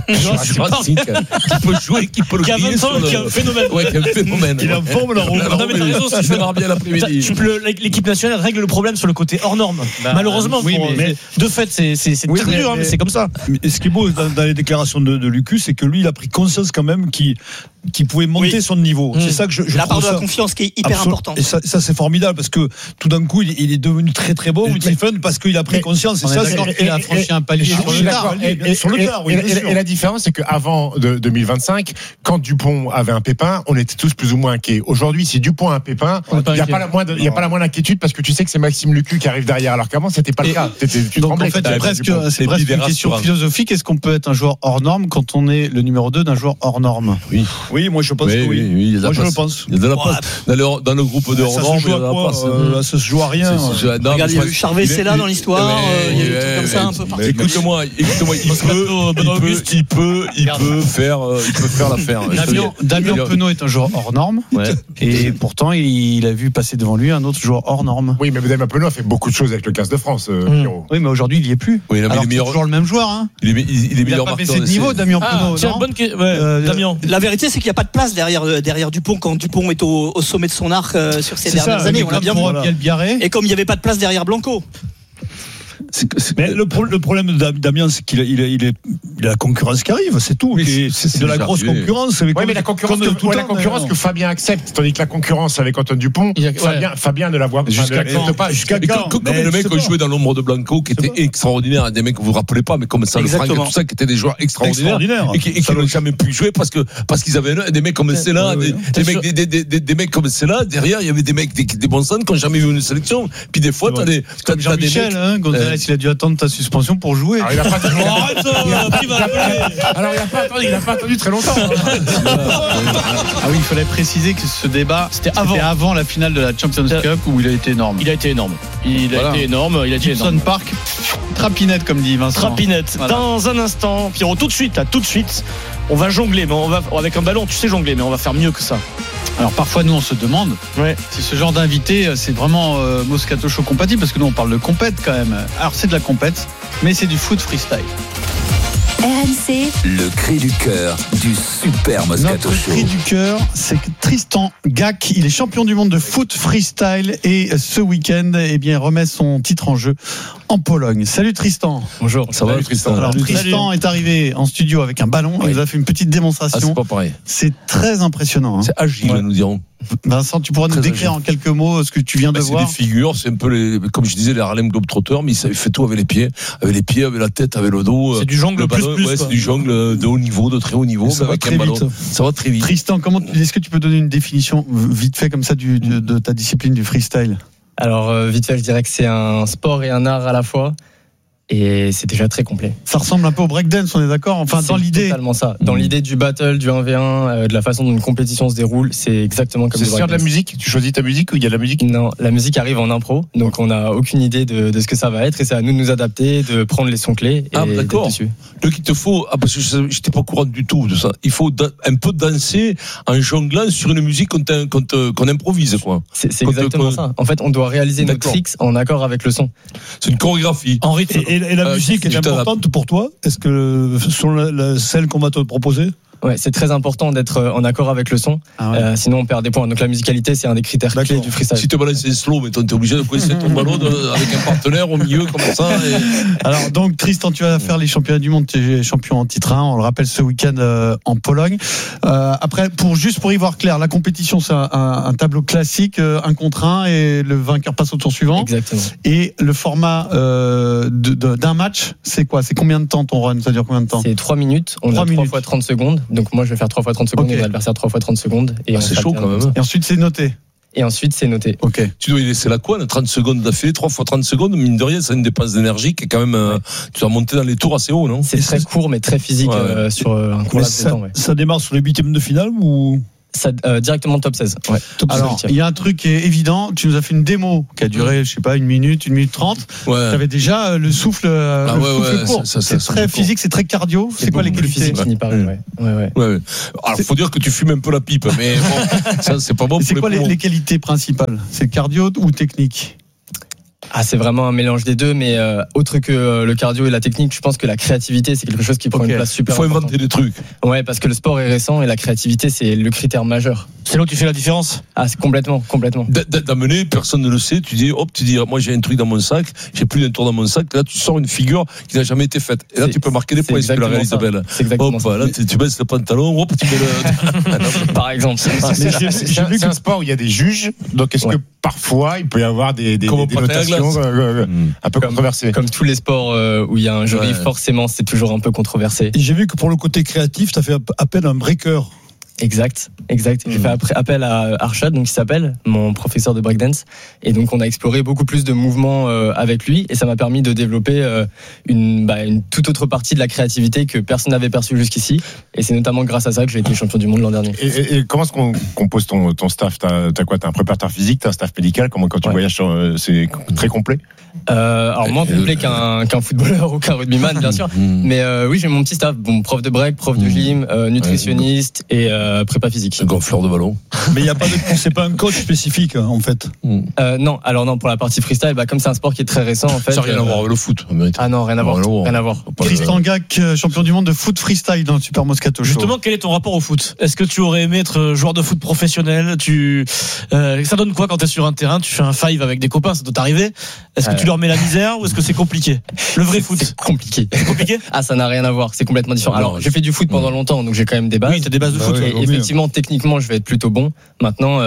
qui peut jouer, qui peut le griller. Qui a un phénomène. Il est en forme, la roue. Non, mais t'as raison, si je fais bien l'après-midi. L'équipe nationale règle le problème sur le côté hors norme. Malheureusement, mais de fait, c'est très dur, mais c'est comme ça. Et ce qui est beau dans les déclarations de Lucu, c'est que lui, il a pris conscience quand même qu'il pouvait monter son niveau. C'est ça que je la part de la confiance qui est hyper importante. Et ça c'est formidable, parce que tout d'un coup, il est devenu très très bon, Stephen, parce qu'il a pris conscience. Il a franchi un palier sur le tard. Et la différence, c'est qu'avant 2025, quand Dupont avait un pépin, on était tous plus ou moins inquiets. Aujourd'hui, si Dupont a un pépin, il n'y a pas la moindre inquiétude, parce que tu sais que c'est Maxime Lucu qui arrive derrière, alors qu'avant, c'était pas le cas. Donc en fait, c'est presque une question philosophique. Est-ce qu'on peut être un joueur hors norme quand on est le numéro 2 d'un joueur hors norme? Oui, moi je pense que oui. Moi je le pense. Il y a de la place. Dans le groupe de hors norme, il y a de la place. Ça se joue à rien. Regarde, il y a eu Charvet, c'est là dans l'histoire. Il y a eu des trucs comme ça un peu partout. Écoute-moi, il peut faire l'affaire. Damien Penaud est un joueur hors norme, et pourtant il a vu passer devant lui un autre joueur hors norme. Oui, mais Damien Penaud a fait beaucoup de choses avec le 15 de France, Pierrot. Oui, mais aujourd'hui il y est plus. Oui, alors c'est toujours le même joueur. Il est meilleur marqueur. Il a pas baissé de niveau, Damien Penaud. Damien. La vérité, c'est qu'il n'y a pas de place derrière Dupont quand Dupont est au sommet de son arc sur ces dernières années. On l'a bien vu. Et comme il n'y avait pas de place derrière Blanco. Mais le problème de Damien, c'est qu'il a la concurrence qui arrive, c'est tout. C'est de la grosse concurrence. Oui, mais la concurrence que Fabien accepte, tandis que la concurrence avec Antoine Dupont, Fabien ne la voit pas. Jusqu'à quand? Comme le mec qui jouait dans l'ombre de Blanco, qui était extraordinaire, des mecs que vous vous rappelez pas, mais comme ça, le Franck et tout ça, qui étaient des joueurs extraordinaires et qui n'ont jamais pu jouer parce qu'ils avaient des mecs comme Cela, des mecs comme Cela. Derrière, il y avait des mecs, des bons sens qui n'ont jamais eu une sélection. Puis des fois, t'as des mecs. Il a dû attendre ta suspension pour jouer. Alors, il n'a pas attendu très longtemps. Ah oui, il fallait préciser que ce débat, c'était avant la finale de la Champions Cup où il a été énorme. Il a été énorme. Gibson Park, trapinette comme dit Vincent. Trapinette. Voilà. Dans un instant, Pierrot, tout de suite, on va jongler, mais on va avec un ballon. Tu sais jongler, mais on va faire mieux que ça. Alors parfois nous on se demande si ce genre d'invité c'est vraiment Moscato Show compatible, parce que nous on parle de compète quand même. Alors c'est de la compète, mais c'est du foot freestyle. RMC, le cri du cœur du super Moscato Show. Notre cri du cœur, c'est Tristan Gac. Il est champion du monde de foot freestyle et ce week-end, il remet son titre en jeu en Pologne. Salut Tristan. Bonjour. Ça va Tristan? Alors Tristan est arrivé en studio avec un ballon. Il nous a fait une petite démonstration. C'est pas pareil. C'est très impressionnant. C'est agile, nous dirons. Vincent, tu pourras nous décrire en quelques mots ce que tu viens de voir? C'est des figures, c'est un peu comme je disais, les Harlem Globetrotters, mais il fait tout avec les pieds, avec la tête, avec le dos. C'est du jongle plus. C'est du jongle de haut niveau, de très haut niveau. Ça va très vite. Ça va très vite. Tristan, est-ce que tu peux donner une définition vite fait comme ça de ta discipline du freestyle? Alors vite fait, je dirais que c'est un sport et un art à la fois. Et c'est déjà très complet. Ça ressemble un peu au breakdance, on est d'accord? Enfin, dans l'idée. C'est totalement ça. Dans l'idée du battle, du 1v1, de la façon dont une compétition se déroule, c'est exactement comme c'est sur de la musique? Tu choisis ta musique ou il y a de la musique? Non, la musique arrive en impro, donc on n'a aucune idée de ce que ça va être et c'est à nous de nous adapter, de prendre les sons clés et d'accord. dessus. Donc il te faut, parce que je n'étais pas au courant du tout de ça, il faut un peu danser en jonglant sur une musique qu'on improvise, quoi. C'est exactement ça. En fait, on doit réaliser nos tricks en accord avec le son. C'est une chorégraphie. En rythme. Et la musique est importante pour toi? Est-ce que sur celle qu'on va te proposer? Ouais, c'est très important d'être en accord avec le son. Sinon, on perd des points. Donc, la musicalité, c'est un des critères clés du freestyle. Si tu balances un slow, mais t'es obligé de coincer ton ballon avec un partenaire au milieu, comme ça. Alors, donc, Tristan, tu vas faire les championnats du monde. Tu es champion en titre 1. On le rappelle ce week-end en Pologne. Après, pour y voir clair, la compétition, c'est un tableau classique, 1 contre 1, et le vainqueur passe au tour suivant. Exactement. Et le format d'un match, c'est quoi? C'est combien de temps ton run? Ça dure combien de temps? C'est 3 minutes. On a 3 fois 30 secondes. Donc moi je vais faire 3 fois 30 secondes et l'adversaire 3 fois 30 secondes. Et c'est chaud quand même. Et ensuite c'est noté. Ok. Tu dois y laisser la couenne, 30 secondes d'affilée, 3 fois 30 secondes, mine de rien, c'est une dépense d'énergie qui est quand même, tu dois monter dans les tours assez haut, non? C'est très court mais très physique sur un court laps de temps. Ça démarre sur les 8e de finale ou? Ça, directement top 16. Ouais, top alors, il y a un truc qui est évident. Tu nous as fait une démo qui a duré, je sais pas, 1 minute 30. Tu avais déjà le souffle, court. C'est très physique, c'est très cardio. C'est quoi les qualités? Alors, faut dire que tu fumes un peu la pipe, mais bon, ça, c'est pas bon. C'est quoi les qualités principales? C'est cardio ou technique? C'est vraiment un mélange des deux, mais autre que le cardio et la technique, je pense que la créativité, c'est quelque chose qui prend une place super importante. Il faut inventer des trucs. Ouais, parce que le sport est récent et la créativité, c'est le critère majeur. C'est là où tu fais la différence? C'est complètement. D'amener, personne ne le sait, tu dis, moi j'ai un truc dans mon sac, j'ai plus d'un tour dans mon sac, là tu sors une figure qui n'a jamais été faite. Et là tu peux marquer des points si tu la réalises belle. C'est exactement ça. Là tu baisses le pantalon, tu mets le... Par exemple. C'est un sport où il y a des juges, donc est-ce que parfois il peut y avoir des notations un peu controversées? Comme tous les sports où il y a un jury, forcément c'est toujours un peu controversé. Et j'ai vu que pour le côté créatif, tu as fait appel à un breaker. Exact. J'ai fait appel à Arshad, donc qui s'appelle mon professeur de breakdance, et donc on a exploré beaucoup plus de mouvements avec lui, et ça m'a permis de développer une toute autre partie de la créativité que personne n'avait perçue jusqu'ici, et c'est notamment grâce à ça que j'ai été champion du monde l'an dernier. Et comment est-ce qu'on compose ton staff? T'as quoi? T'as un préparateur physique, t'as un staff médical? Comment, quand tu voyages, c'est très complet? Alors moins complet qu'un footballeur ou qu'un rugbyman, bien sûr, mais oui, j'ai mon petit staff, prof de break, prof de gym, nutritionniste et prépa physique. Un gonfleur de ballon. Mais c'est pas un coach spécifique en fait. Non, pour la partie freestyle, comme c'est un sport qui est très récent en fait. Ça n'a rien à voir avec le foot. Non, rien à voir. Tristan Gac, champion du monde de foot freestyle dans le Super Moscato Show. Justement, quel est ton rapport au foot? Est-ce que tu aurais aimé être joueur de foot professionnel? Ça donne quoi quand t'es sur un terrain? Tu fais un five avec des copains, ça doit t'arriver. Est-ce que tu leur mets la misère ou est-ce que c'est compliqué? Le vrai foot. C'est compliqué. C'est compliqué? Ça n'a rien à voir. C'est complètement différent. Alors, j'ai fait du foot pendant longtemps, donc j'ai quand même des bases. Oui, t'as des bases de foot. Et effectivement, techniquement, je vais être plutôt bon. Maintenant,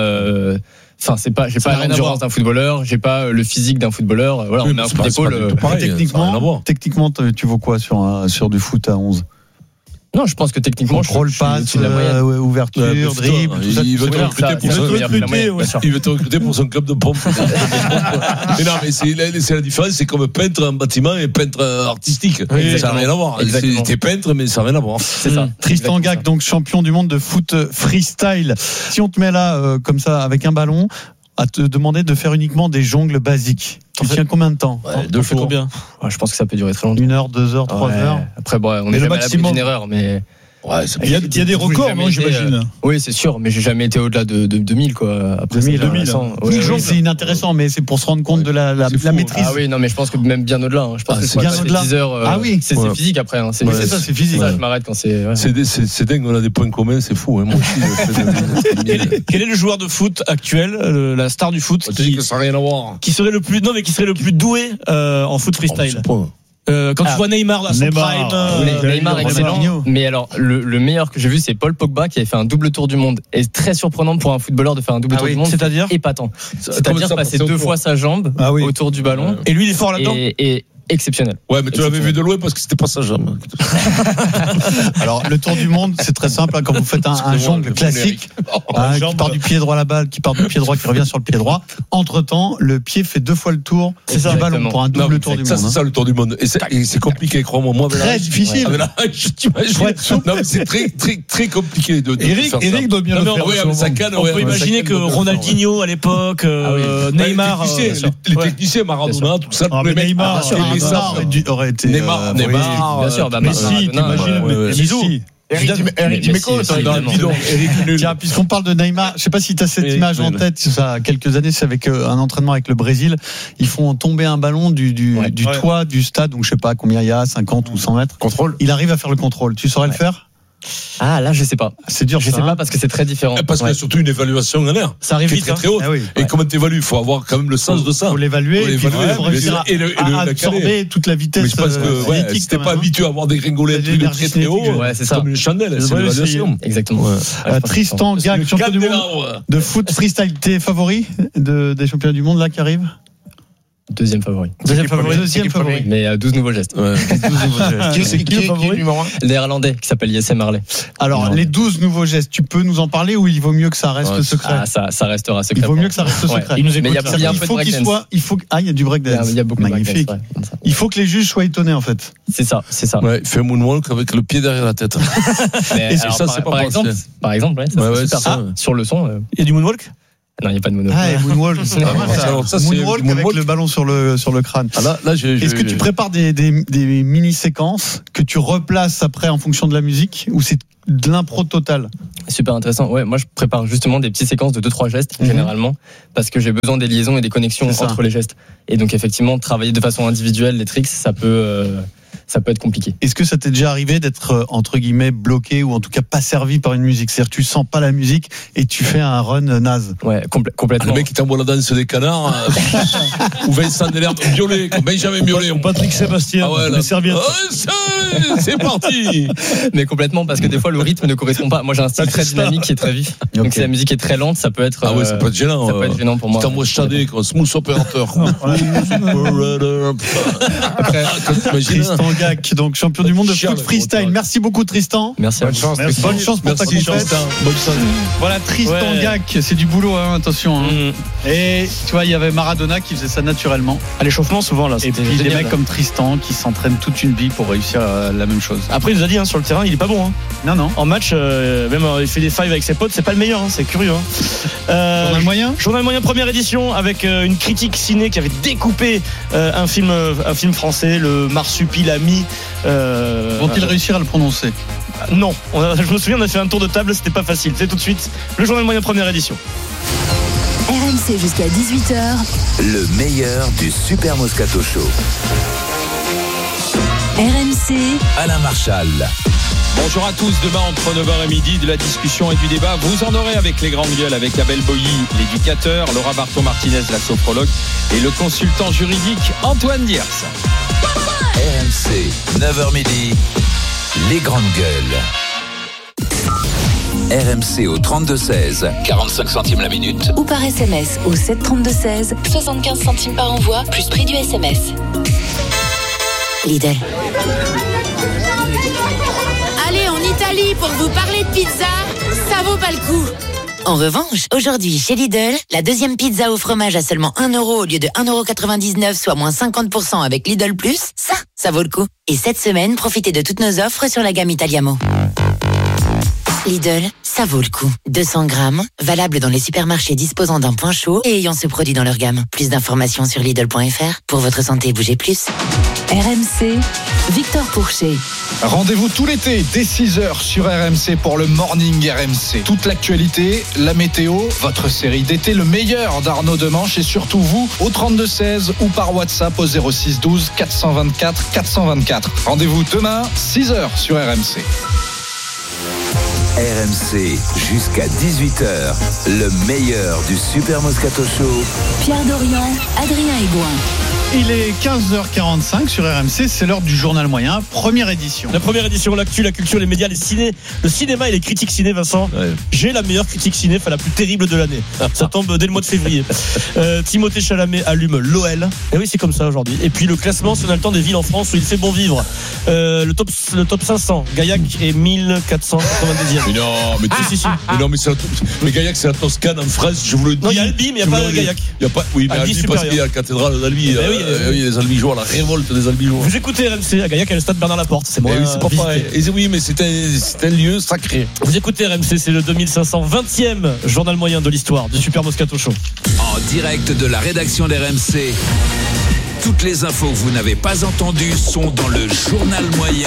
j'ai pas l'endurance d'un footballeur, j'ai pas le physique d'un footballeur. Voilà, on met un coup d'épaule. Techniquement, tu vaux quoi sur du foot à 11? Non, je pense que techniquement, contrôle, passe, ouverture, dribble, tout ça. Il veut te recruter pour son club de pompe. Mais non, mais c'est la différence, c'est comme peintre en bâtiment et peintre artistique. Ça n'a rien à voir. T'es peintre, mais ça n'a rien à voir. C'est ça. Tristan Gac, donc champion du monde de foot freestyle. Si on te met là, comme ça, avec un ballon, à te demander de faire uniquement des jongles basiques. Tu tiens combien de temps? 2 jours. Combien? Je pense que ça peut durer très longtemps. 1 heure, 2 heures, 3 heures. Après, on est jamais à l'abri d'une erreur, mais. Il y a des records, non, j'imagine. Oui, c'est sûr, mais j'ai jamais été au-delà de 2000, quoi. Après, 2000. C'est inintéressant, mais c'est pour se rendre compte de la maîtrise. Ah oui, non, mais je pense que même bien au-delà. Je pense que c'est bien au-delà. 10 heures. C'est physique après. C'est ça, c'est physique. Je m'arrête quand c'est. C'est dingue, on a des points communs, c'est fou. Moi aussi. Quel est le joueur de foot actuel, la star du foot, que ça n'a rien à voir, qui serait le plus doué en foot freestyle? Quand tu vois Neymar à son prime, Neymar excellent. Mais alors le meilleur que j'ai vu, c'est Paul Pogba qui avait fait un double tour du monde. Et très surprenant pour un footballeur de faire un double tour du monde. C'est-à-dire épatant. C'est-à-dire passer 2 fois sa jambe autour du ballon. Et lui, il est fort là-dedans. Et exceptionnel. Ouais, mais tu l'avais vu de loin parce que c'était pas sa jambe. Alors, le tour du monde, c'est très simple. Quand vous faites un jongle classique, qui part du pied droit la balle, qui part du pied droit, qui revient sur le pied droit. Entre-temps, le pied fait 2 fois le tour du ballon pour un double tour du monde. C'est ça le tour du monde. Et c'est compliqué, crois-moi. Moi, très difficile. Non, mais c'est très compliqué de Eric doit bien le faire. On peut imaginer que Ronaldinho à l'époque, Neymar, les techniciens, Maradona, tout ça. Neymar aurait été. Neymar, bien sûr. Messi, t'imagines Eric Dimeco, dans le bidon. Tiens, puisqu'on parle de Neymar, je sais pas si tu as cette image en tête, ça a quelques années, c'est avec un entraînement avec le Brésil, ils font tomber un ballon du toit du stade, donc je sais pas combien il y a, 50 ou 100 mètres. Contrôle. Il arrive à faire le contrôle. Tu saurais le faire? Ah, là, je sais pas. C'est dur. Je sais pas parce que c'est très différent. Parce qu'il y a surtout une évaluation en l'air. Ça arrive vite. Très haute. Et comment t'évalues? Il faut avoir quand même le sens de ça. Faut l'évaluer. Il faut réussir à absorber toute la vitesse. Mais je pense que si t'es pas habitué à avoir des gringolets très très haut, c'est comme une chandelle. C'est l'évaluation. Exactement. Tristan Gag, champion du monde de foot freestyle. T'es favori des championnats du monde là qui arrivent? Deuxième favori. Mais 12 nouveaux gestes. Qui est le numéro 1? Néerlandais qui s'appelle Yassem Marley. Alors, les 12 nouveaux gestes, tu peux nous en parler ou il vaut mieux que ça reste secret? Ça restera secret. Il vaut mieux que ça reste secret. Il y a il y a du breakdance. Il y a beaucoup de magnifique. Il faut que les juges soient étonnés en fait. C'est ça. Ouais, fait un moonwalk avec le pied derrière la tête. Et ça, c'est pas possible. Par exemple, sur le son. Il y a du moonwalk? Non, il n'y a pas de moonwalk. Moonwalk, c'est pas mal ça. Moonwalk avec le ballon sur le crâne. Est-ce que tu prépares des mini-séquences que tu replaces après en fonction de la musique ou c'est de l'impro total? Super intéressant. Ouais, moi je prépare justement des petites séquences de 2-3 gestes généralement parce que j'ai besoin des liaisons et des connexions entre les gestes. Et donc effectivement, travailler de façon individuelle les tricks, ça peut être compliqué. Est-ce que ça t'est déjà arrivé d'être entre guillemets bloqué ou en tout cas pas servi par une musique? C'est-à-dire tu sens pas la musique et tu fais un run naze? Ouais, complètement. Le mec qui t'envoie la danse des canards ou Vincent Delert Violet, Benjamin Violet, Patrick Sébastien, les serviettes. C'est parti. Mais complètement parce que des fois le rythme ne correspond pas. Moi j'ai un style très dynamique qui est très vif. Donc si la musique est très lente, ça peut être ça peut être gênant. Ça peut être gênant pour moi. Tu t'envoies Shadé comme Smooth Operator. Tristan Gag, donc champion du monde de foot freestyle. Merci beaucoup Tristan. Merci. Bonne chance. Bonne chance pour ta compète. Voilà Tristan Gag, c'est du boulot, attention. Et tu vois, il y avait Maradona qui faisait ça naturellement. À l'échauffement souvent là. Et puis des mecs comme Tristan qui s'entraînent toute une vie pour réussir la même chose. Après il nous a dit sur le terrain, il est pas bon. Non. En match, même il fait des fives avec ses potes, c'est pas le meilleur. C'est curieux. Journal moyen. Journal moyen première édition avec une critique ciné qui avait découpé un film français, le Marsupilami. Vont-ils réussir à le prononcer? Non, je me souviens, on a fait un tour de table, c'était pas facile. C'est tout de suite le journal moyen première édition. RMC jusqu'à 18h. Le meilleur du Super Moscato Show. RMC. Alain Marchal. Bonjour à tous, demain entre 9h et midi, de la discussion et du débat. Vous en aurez avec les grandes gueules, avec Abel Boilly, l'éducateur, Laura Barton-Martinez, la sophrologue, et le consultant juridique Antoine Diers. RMC, 9h midi, les grandes gueules. RMC au 32-16, 45 centimes la minute. Ou par SMS au 732-16, 75 centimes par envoi, plus prix du SMS. Lidl. Allez en Italie pour vous parler de pizza, ça vaut pas le coup. En revanche, aujourd'hui chez Lidl, la deuxième pizza au fromage à seulement 1 € au lieu de 1,99 €, soit moins 50% avec Lidl Plus, ça vaut le coup. Et cette semaine, profitez de toutes nos offres sur la gamme Italiamo. Lidl, ça vaut le coup. 200 grammes, valable dans les supermarchés disposant d'un point chaud et ayant ce produit dans leur gamme. Plus d'informations sur Lidl.fr. Pour votre santé, bougez plus. RMC, Victor Pourchet. Rendez-vous tout l'été dès 6h sur RMC pour le Morning RMC. Toute l'actualité, la météo, votre série d'été, le meilleur d'Arnaud Demanche et surtout vous au 32-16 ou par WhatsApp au 06 12 424 424. Rendez-vous demain 6h sur RMC. RMC jusqu'à 18h, le meilleur du Super Moscato Show. Pierre Dorian, Adrien Aigouin. Il est 15h45 sur RMC, c'est l'heure du journal moyen, première édition. La première édition, l'actu, la culture, les médias, le cinéma et les critiques ciné, Vincent. Ouais. J'ai la meilleure critique ciné, la plus terrible de l'année. Ça tombe dès le mois de février. Timothée Chalamet allume l'OL. Et oui, c'est comme ça aujourd'hui. Et puis le classement, si on a le temps, des villes en France où il fait bon vivre. Le top 500, Gaillac est 1490e. Mais non, mais si. Mais non, mais Gaillac, c'est la Toscane en France, je vous le dis. Non, il y a Albi, mais il n'y a pas Gaillac. Il y a pas, oui, mais Albi parce qu'il y a la cathédrale d'Albi. Oui, les Albigeois, la révolte des Albigeois. Vous écoutez RMC à Gaillac, à le stade Bernard Laporte. C'est moi. Oui, c'est pas pareil. Oui, mais c'est un lieu sacré. Vous écoutez RMC, c'est le 2520e journal moyen de l'histoire du Super Moscato Show. En direct de la rédaction d'RMC. Toutes les infos que vous n'avez pas entendues sont dans le journal moyen.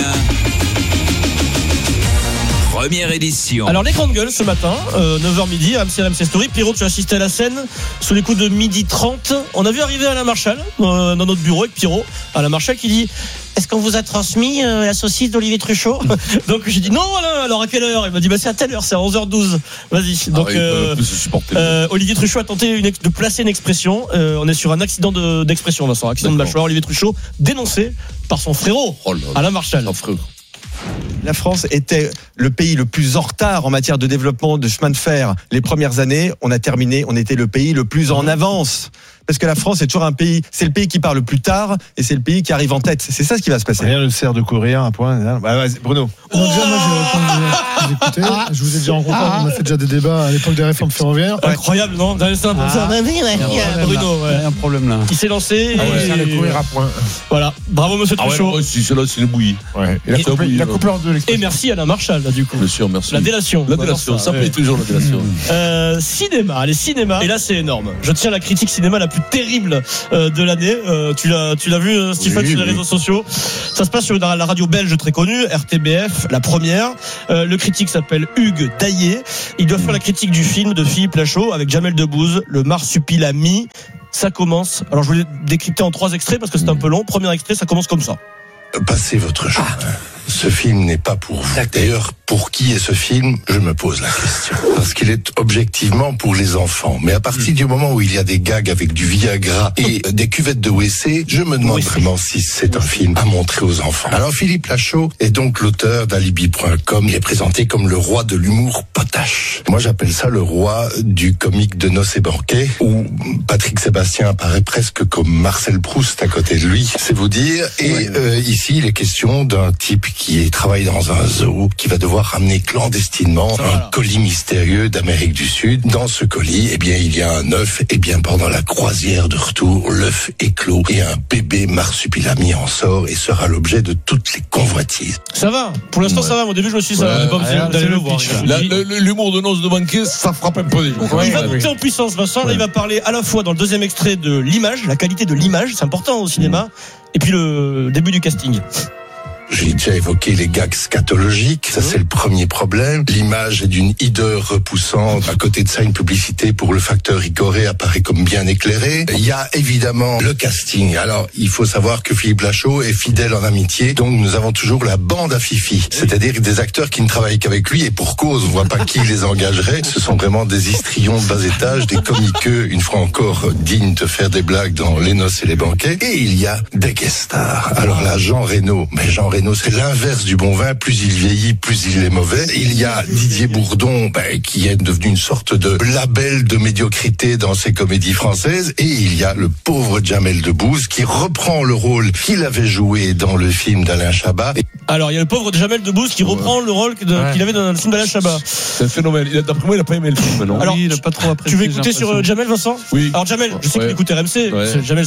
Première édition. Alors les grandes gueules ce matin, 9h midi, RMC Story. Pierrot, tu as assisté à la scène sous les coups de 12h30. On a vu arriver Alain Marchal dans notre bureau avec Pierrot. Alain Marchal qui dit: est-ce qu'on vous a transmis la saucisse d'Olivier Truchot? Donc j'ai dit non Alain, alors à quelle heure? Il m'a dit c'est à telle heure, c'est à 11h12. Vas-y. Donc Olivier Truchot a tenté de placer une expression. On est sur un accident d'expression, Vincent, accident de mâchoire. Olivier Truchot dénoncé par son frérot Alain Marchal. La France était le pays le plus en retard en matière de développement de chemin de fer. Les premières années, on était le pays le plus en avance. Parce que la France est toujours c'est le pays qui part le plus tard et c'est le pays qui arrive en tête. C'est ça ce qui va se passer. Rien ne sert de courir, un point. Vas-y, Bruno. Donc déjà, je vous ai déjà rencontré, on a fait déjà des débats à l'époque des réformes ferroviaires. Incroyable, non? Bruno, il y a un problème là. Qui s'est lancé. Le courir à point. Voilà. Bravo, monsieur Truchot. Si cela, c'est le bouilli. Il a coupé en deux. Et merci Alain Marchal, là, du coup. Bien sûr, merci. La délation. Ça plaît toujours, la délation. Cinéma. Et là, c'est énorme. Je tiens la critique cinéma la plus terrible de l'année. Tu l'as vu, Stéphane, sur les réseaux sociaux. Ça se passe sur la radio belge très connue, RTBF, la première. Le critique s'appelle Hugues Daillé. Il doit faire la critique du film de Philippe Lachaud avec Jamel Debbouze, Le Marsupilami. Ça commence. Alors, je voulais décrypter en 3 extraits parce que c'est un peu long. Premier extrait, ça commence comme ça. Passez votre chemin. Ce film n'est pas pour vous. D'ailleurs, pour qui est ce film? Je me pose la question. Parce qu'il est objectivement pour les enfants. Mais à partir du moment où il y a des gags avec du Viagra et des cuvettes de WC, je me demande vraiment si c'est un film à montrer aux enfants. Alors Philippe Lachaud est donc l'auteur d'Alibi.com. Il est présenté comme le roi de l'humour potache. Moi, j'appelle ça le roi du comique de noces et banquets, où Patrick Sébastien apparaît presque comme Marcel Proust à côté de lui. C'est vous dire. Et ici, il est question d'un type qui travaille dans un zoo, qui va devoir ramener clandestinement un colis mystérieux d'Amérique du Sud. Dans ce colis, il y a un œuf. Et bien, pendant la croisière de retour, l'œuf éclot et un bébé marsupilami en sort et sera l'objet de toutes les convoitises. Ça va. Pour l'instant, ça va. Au début, je me suis dit, ça va pas d'aller le voir. L'humour de noces de banquier, ça frappe un peu des gens. Il va monter en puissance, Vincent. Là, il va parler à la fois dans le deuxième extrait de l'image, la qualité de l'image, c'est important au cinéma, et puis le début du casting. J'ai déjà évoqué les gags scatologiques, ça c'est le premier problème. L'image est d'une hideur repoussante. À côté de ça, une publicité pour le facteur Icoré apparaît comme bien éclairée. Il y a évidemment le casting. Alors, il faut savoir que Philippe Lachaud est fidèle en amitié, donc nous avons toujours la bande à Fifi. C'est-à-dire des acteurs qui ne travaillent qu'avec lui, et pour cause, on voit pas qui les engagerait. Ce sont vraiment des histrions de bas étage, des comiqueux, une fois encore, dignes de faire des blagues dans Les Noces et les Banquets. Et il y a des guest stars. Alors là, Jean Reno, c'est l'inverse du bon vin. Plus il vieillit, plus il est mauvais. Il y a Didier Bourdon, qui est devenu une sorte de label de médiocrité dans ses comédies françaises. Et il y a le pauvre Jamel Debbouze qui reprend le rôle qu'il avait joué dans le film d'Alain Chabat. Alors, il y a le pauvre Jamel Debbouze qui reprend le rôle qu'il avait dans le film d'Alain Chabat. C'est un phénomène. D'après moi, il n'a pas aimé le film, non? Alors, il n'a pas trop apprécié. Tu veux écouter sur Jamel, Vincent? Oui. Alors, Jamel, je sais qu'il écoute RMC. Jamel,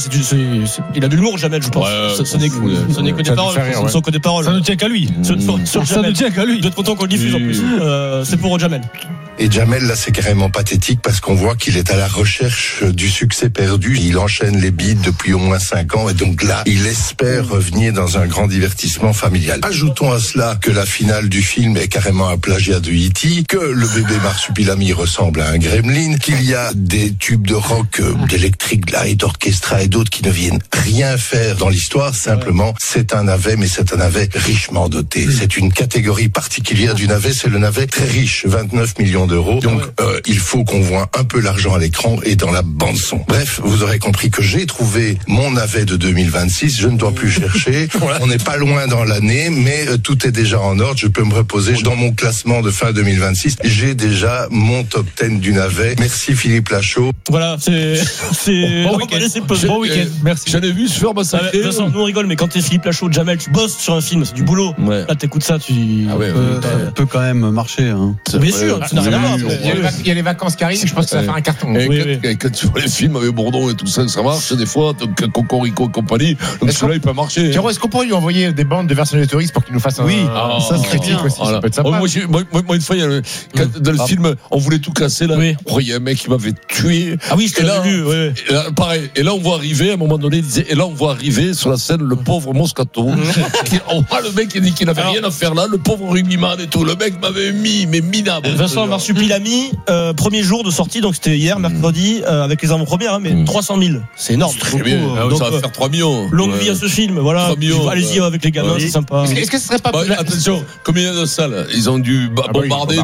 il a de l'humour, Jamel, je pense. Ce n'est que des paroles. Ce sont que des paroles. Ça ne tient qu'à lui. Ça ne tient qu'à lui. Vous êtes content qu'on le diffuse en plus. C'est pour Jamel. Et Jamel, là, c'est carrément pathétique parce qu'on voit qu'il est à la recherche du succès perdu. Il enchaîne les bides depuis au moins 5 ans et donc là, il espère revenir dans un grand divertissement familial. Ajoutons à cela que la finale du film est carrément un plagiat de E.T., que le bébé marsupilami ressemble à un gremlin, qu'il y a des tubes de rock, d'Electric Light Orchestra et d'autres qui ne viennent rien faire dans l'histoire. Simplement, c'est un navet, mais c'est un navet richement doté. C'est une catégorie particulière du navet, c'est le navet très riche, 29 millions d'euros. Donc, il faut qu'on voit un peu l'argent à l'écran et dans la bande-son. Bref, vous aurez compris que j'ai trouvé mon navet de 2026. Je ne dois plus chercher. On n'est pas loin dans l'année, mais tout est déjà en ordre. Je peux me reposer. Dans mon classement de fin 2026, j'ai déjà mon top 10 du navet. Merci Philippe Lachaud. Voilà, c'est bon week-end. Merci. J'en ai vu se faire massacrer. Vincent, nous on rigole, mais quand t'es Philippe Lachaud, Jamel, tu bosses sur un film, c'est du boulot. Ouais. Là, t'écoutes ça, tu dis. Ça peut quand même marcher. Hein. Bien sûr, ça n'a rien à voir. Il y a les vacances qui arrivent, je pense que ça va faire un carton. Quand tu vois les films avec Bourdon et tout ça, ça marche des fois, donc Cocorico et compagnie. Donc celui-là, il peut marcher. Pierrot, est-ce qu'on pourrait lui envoyer des bandes de Vercingétorix pour qu'il nous fasse un critique aussi? Ça peut être sympa. Moi, une fois, dans le film, on voulait tout casser là. Il y a un mec qui m'avait tué. Ah oui, je l'ai vu. Pareil. Et là, on voit arriver, à un moment donné, il disait, et là, on voit arriver sur la scène le pauvre Moscato. On voit le mec qui dit qu'il n'avait rien à faire là, le pauvre rugbyman et tout. Le mec m'avait mis, mais minable. Vincent Marsupilami, premier jour de sortie, donc c'était hier, mercredi, avec les avant-premières, mais 300 000. C'est énorme. Très bien. Donc, ça va faire 3 millions. Longue vie à ce film, voilà. Allez-y avec les gamins, c'est sympa. Est-ce que ce serait pas. Attention, combien de salles? Ils ont dû bombarder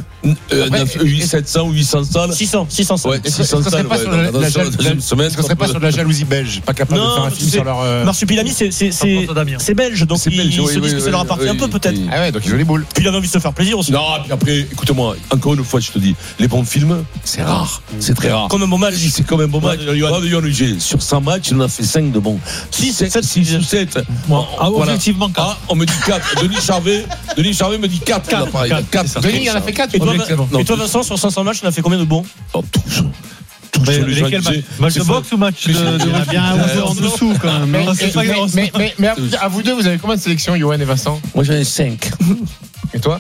700 ou 800 salles. 600 salles. Ouais, 600 salles. Est-ce qu'on serait pas sur de la jalousie belge? Pas capable de faire un film sur leur. Marsupilami, c'est belge, donc ils se disent que ça leur appartient un peu peut-être. Ah ouais, donc ils ont les boules. Puis il avait envie de se faire plaisir aussi. Non, puis après, écoute-moi, encore une fois, je te dis, les bons films, c'est rare. C'est très rare. Comme un bon match. C'est comme un bon match. Sur 100 matchs, il en a fait 5 de bons. 6 ou 7. Objectivement 4. On me dit 4. Denis Charvet me dit 4. 4. Denis, il en a fait 4. Et toi, Vincent, sur 500 matchs, il en a fait combien de bons? Tous. Lesquels match de boxe ou match de bien en dessous quand même. Mais à vous deux, vous avez combien de sélections, Johan et Vincent? Moi, j'en ai 5. Et toi?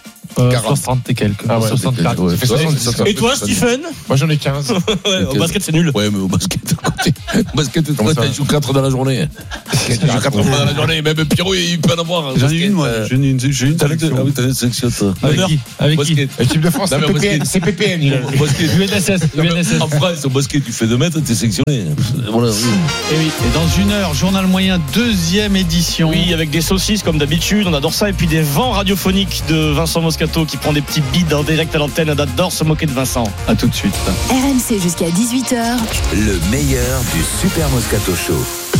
60 et quelques. 64. Ouais, 70. Et toi, Stephen? Moi, j'en ai 15. Au basket, c'est nul. Ouais, mais au basket, tu joues 4 dans la journée. Tu joues 4 dans la journée. Même Pierrot, il peut en avoir. J'en ai une, moi. J'ai une sélection. Ah oui, t'as une sélection, toi. Avec qui? L'équipe de France, c'est PPN. UNSS. En France, au basket, tu fais 2 mètres, t'es sélectionné. Voilà. Et oui. Et dans une heure, journal moyen, 2e édition. Oui, avec des saucisses comme d'habitude, on adore ça. Et puis des vents radiophoniques de Vincent Moscato qui prend des petits bides en direct à l'antenne. On adore se moquer de Vincent. À tout de suite. RMC jusqu'à 18h. Le meilleur du Super Moscato Show.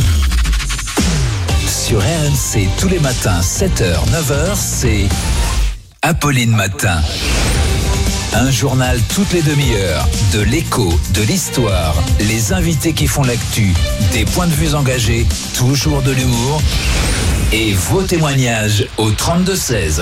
Sur RMC, tous les matins, 7h, 9h, c'est Apolline Matin. Un journal toutes les demi-heures, de l'écho, de l'histoire, les invités qui font l'actu, des points de vue engagés, toujours de l'humour et vos témoignages au 32-16.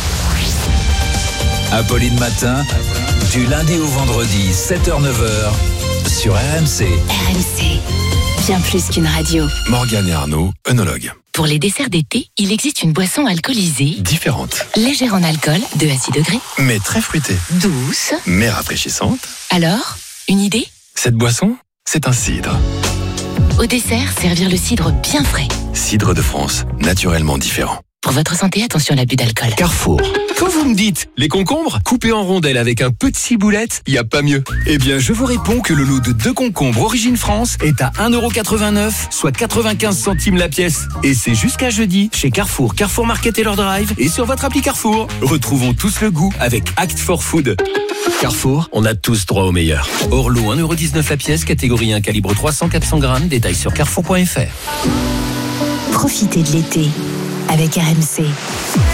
Apolline Matin, du lundi au vendredi, 7h-9h, sur RMC. RMC, bien plus qu'une radio. Morgane et Arnaud, œnologues. Pour les desserts d'été, il existe une boisson alcoolisée, Différente, légère en alcool, 2 à 6 degrés, mais très fruitée, douce. mais rafraîchissante. Alors, une idée? Cette boisson, c'est un cidre. Au dessert, servir le cidre bien frais. Cidre de France, naturellement différent. Pour votre santé, attention à l'abus d'alcool. Carrefour. Quand vous me dites les concombres coupés en rondelles avec un peu de ciboulette, il n'y a pas mieux. Eh bien, je vous réponds que le lot de 2 concombres Origine France est à 1,89€, soit 95 centimes la pièce. Et c'est jusqu'à jeudi chez Carrefour, Carrefour Market et leur drive et sur votre appli Carrefour. Retrouvons tous le goût avec Act for Food. Carrefour, on a tous droit au meilleur. Hors lot, 1,19€ la pièce, catégorie 1, calibre 300-400 grammes, détails sur carrefour.fr. Profitez de l'été avec RMC.